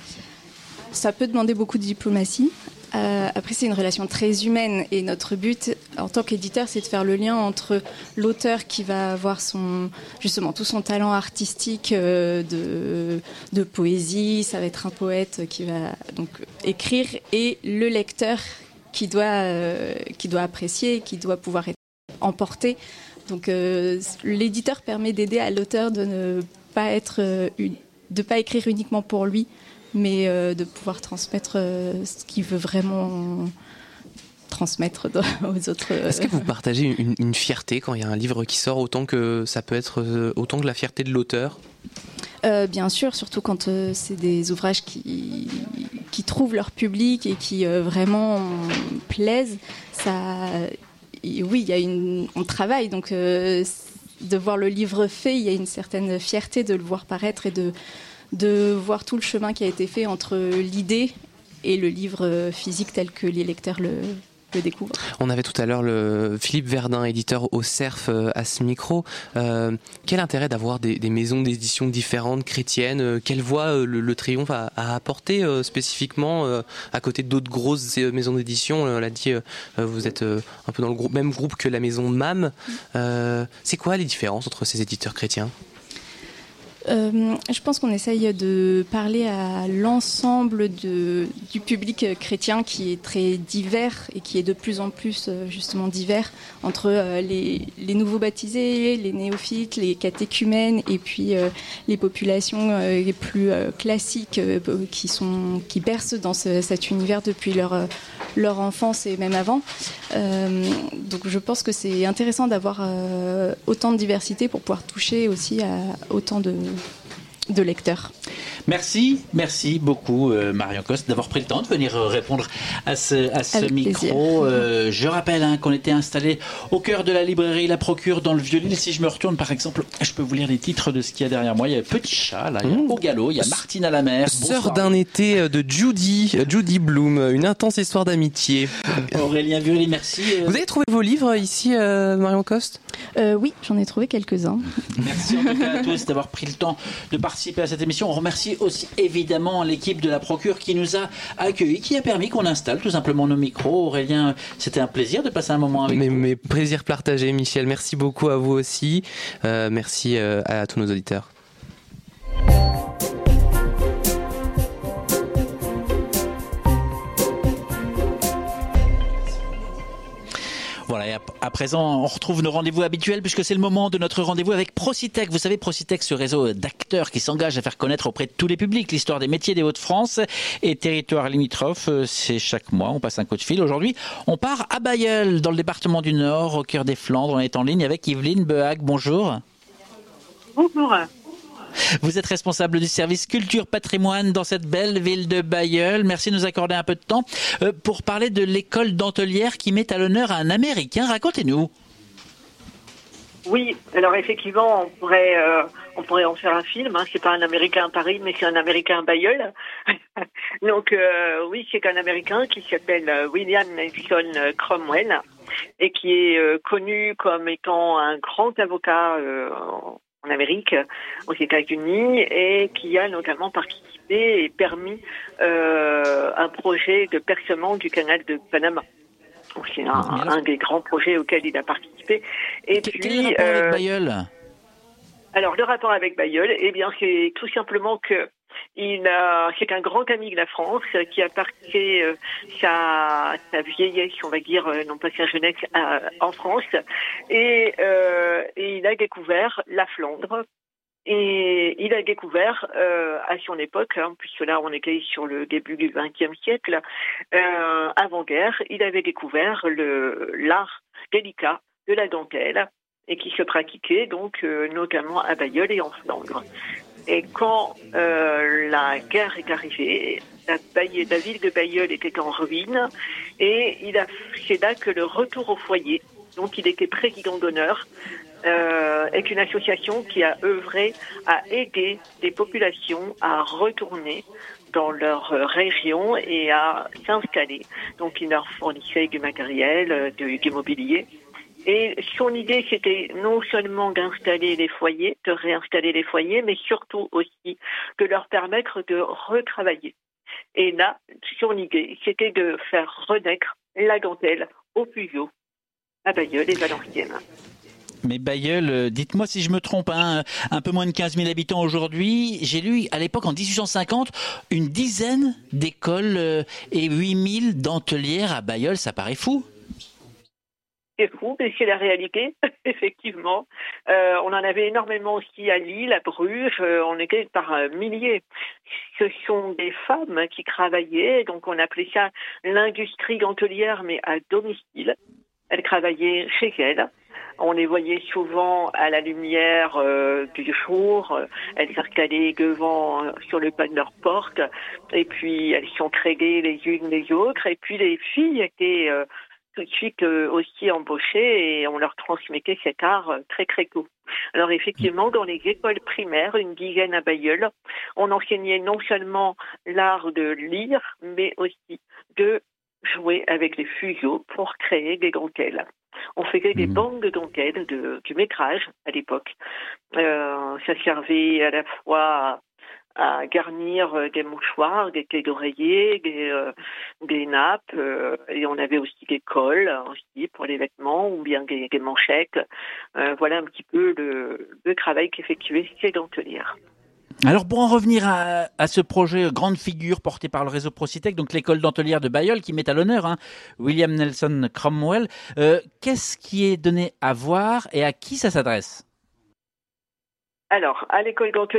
Ça peut demander beaucoup de diplomatie. Euh, après, c'est une relation très humaine, et notre but en tant qu'éditeur, c'est de faire le lien entre l'auteur qui va avoir son, justement tout son talent artistique euh, de, de poésie, ça va être un poète qui va donc écrire, et le lecteur qui doit, euh, qui doit apprécier, qui doit pouvoir être emporté. Donc euh, l'éditeur permet d'aider à l'auteur de ne pas être, euh, une, de pas écrire uniquement pour lui, mais euh, de pouvoir transmettre euh, ce qu'il veut vraiment transmettre aux autres. Euh... Est-ce que vous partagez une, une fierté quand il y a un livre qui sort, autant que ça peut être euh, autant que la fierté de l'auteur ? euh, Bien sûr, surtout quand euh, c'est des ouvrages qui, qui trouvent leur public et qui euh, vraiment plaisent. Ça, oui, il y a une, on travaille, donc euh, de voir le livre fait, il y a une certaine fierté de le voir paraître et de de voir tout le chemin qui a été fait entre l'idée et le livre physique tel que les lecteurs le, le découvrent. On avait tout à l'heure le Philippe Verdun, éditeur au Cerf, à ce micro. Euh, quel intérêt d'avoir des, des maisons d'édition différentes, chrétiennes? Quelle voix le, le Triomphe a, a apporté euh, spécifiquement euh, à côté d'autres grosses maisons d'édition? On l'a dit, euh, vous êtes euh, un peu dans le groupe, même groupe que la maison M A M. Euh, c'est quoi les différences entre ces éditeurs chrétiens? Euh, je pense qu'on essaye de parler à l'ensemble de, du public chrétien qui est très divers et qui est de plus en plus justement divers entre euh, les, les nouveaux baptisés, les néophytes, les catéchumènes et puis euh, les populations euh, les plus euh, classiques euh, qui, sont, qui bercent dans ce, cet univers depuis leur, euh, leur enfance et même avant. Euh, donc je pense que c'est intéressant d'avoir euh, autant de diversité pour pouvoir toucher aussi à autant de de lecteurs. Merci, merci beaucoup euh, Marion Coste d'avoir pris le temps de venir euh, répondre à ce, à ce micro. Euh, je rappelle hein, qu'on était installé au cœur de la librairie La Procure dans le Vieux-Lille. Si je me retourne par exemple, je peux vous lire les titres de ce qu'il y a derrière moi. Il y a Petit Chat, là, il y a Au Galop, il y a Martine à la mer. Sœur d'un été de Judy, Judy Bloom, une intense histoire d'amitié. Aurélien Vieux-Lille, merci. Euh... Vous avez trouvé vos livres ici, euh, Marion Coste? euh, Oui, j'en ai trouvé quelques-uns. Merci en tout cas à tous d'avoir pris le temps de participer à cette émission. On remercie aussi évidemment l'équipe de La Procure qui nous a accueillis, qui a permis qu'on installe tout simplement nos micros. Aurélien, c'était un plaisir de passer un moment avec mais, vous. Mais plaisir partagé, Michel. Merci beaucoup à vous aussi. Euh, merci euh, à tous nos auditeurs. Voilà, et à, à présent, on retrouve nos rendez-vous habituels puisque c'est le moment de notre rendez-vous avec Procitech. Vous savez, Procitech, ce réseau d'acteurs qui s'engage à faire connaître auprès de tous les publics l'histoire des métiers des Hauts-de-France et territoires limitrophes. C'est chaque mois, on passe un coup de fil. Aujourd'hui, on part à Bailleul, dans le département du Nord, au cœur des Flandres. On est en ligne avec Yveline Behag. Bonjour. Bonjour. Vous êtes responsable du service culture patrimoine dans cette belle ville de Bailleul. Merci de nous accorder un peu de temps euh, pour parler de l'école Dentelière qui met à l'honneur un Américain. Racontez-nous. Oui, alors effectivement, on pourrait, euh, on pourrait en faire un film. Hein. C'est pas un Américain à Paris, mais c'est un Américain à Bailleul. Donc euh, oui, c'est un Américain qui s'appelle William Nelson Cromwell et qui est euh, connu comme étant un grand avocat euh, en Amérique, aux États-Unis, et qui a notamment participé et permis euh, un projet de percement du canal de Panama. Donc c'est un, un des grands projets auxquels il a participé. Et Quel puis, est le rapport euh, avec Bailleul ? Alors le rapport avec Bailleul, eh bien c'est tout simplement que il a, c'est un grand ami de la France qui a passé euh, sa, sa vieillesse, on va dire, euh, non pas sa jeunesse, euh, en France, et, euh, et il a découvert la Flandre. Et il a découvert euh, à son époque, hein, puisque là on était sur le début du vingtième siècle, euh, avant-guerre, il avait découvert le l'art délicat de la dentelle et qui se pratiquait donc euh, notamment à Bailleul et en Flandre. Et quand euh, la guerre est arrivée, la, Bailleul, la ville de Bailleul était en ruine et il a, c'est là que le retour au foyer, donc il était président d'honneur, euh, est une association qui a œuvré à aider des populations à retourner dans leur région et à s'installer. Donc il leur fournissait du matériel, du, du mobilier. Et son idée, c'était non seulement d'installer les foyers, de réinstaller les foyers, mais surtout aussi de leur permettre de retravailler. Et là, son idée, c'était de faire renaître la dentelle au Puyo, à Bailleul et Valenciennes. Mais Bailleul, dites-moi si je me trompe, hein, un peu moins de quinze mille habitants aujourd'hui. J'ai lu à l'époque, en dix-huit cent cinquante, une dizaine d'écoles et huit mille dentelières à Bailleul. Ça paraît fou. C'est fou, mais c'est la réalité, effectivement. Euh, on en avait énormément aussi à Lille, à Bruges, euh, on était par euh, milliers. Ce sont des femmes qui travaillaient, donc on appelait ça l'industrie dentelière, mais à domicile. Elles travaillaient chez elles. On les voyait souvent à la lumière euh, du jour. Elles s'installaient devant, euh, sur le pas de leur porte, et puis elles s'entraidaient les unes les autres, et puis les filles étaient... Euh, tout de suite euh, aussi embauchés et on leur transmettait cet art euh, très très tôt. Alors effectivement, dans les écoles primaires, une dizaine à Bailleul, on enseignait non seulement l'art de lire, mais aussi de jouer avec les fuseaux pour créer des dentelles. On faisait des bandes de dentelles, de, du métrage à l'époque. Euh, ça servait à la fois à, à garnir des mouchoirs, des clés d'oreiller, des, euh, des nappes, euh, et on avait aussi des cols aussi pour les vêtements ou bien des, des manchettes. Euh, voilà un petit peu le, le travail qu'effectuaient ces dentelières. Alors pour en revenir à, à ce projet grande figure porté par le réseau Procitec, donc l'école dentelière de Bailleul qui met à l'honneur hein, William Nelson Cromwell, euh, qu'est-ce qui est donné à voir et à qui ça s'adresse ? Alors, à l'école dentelière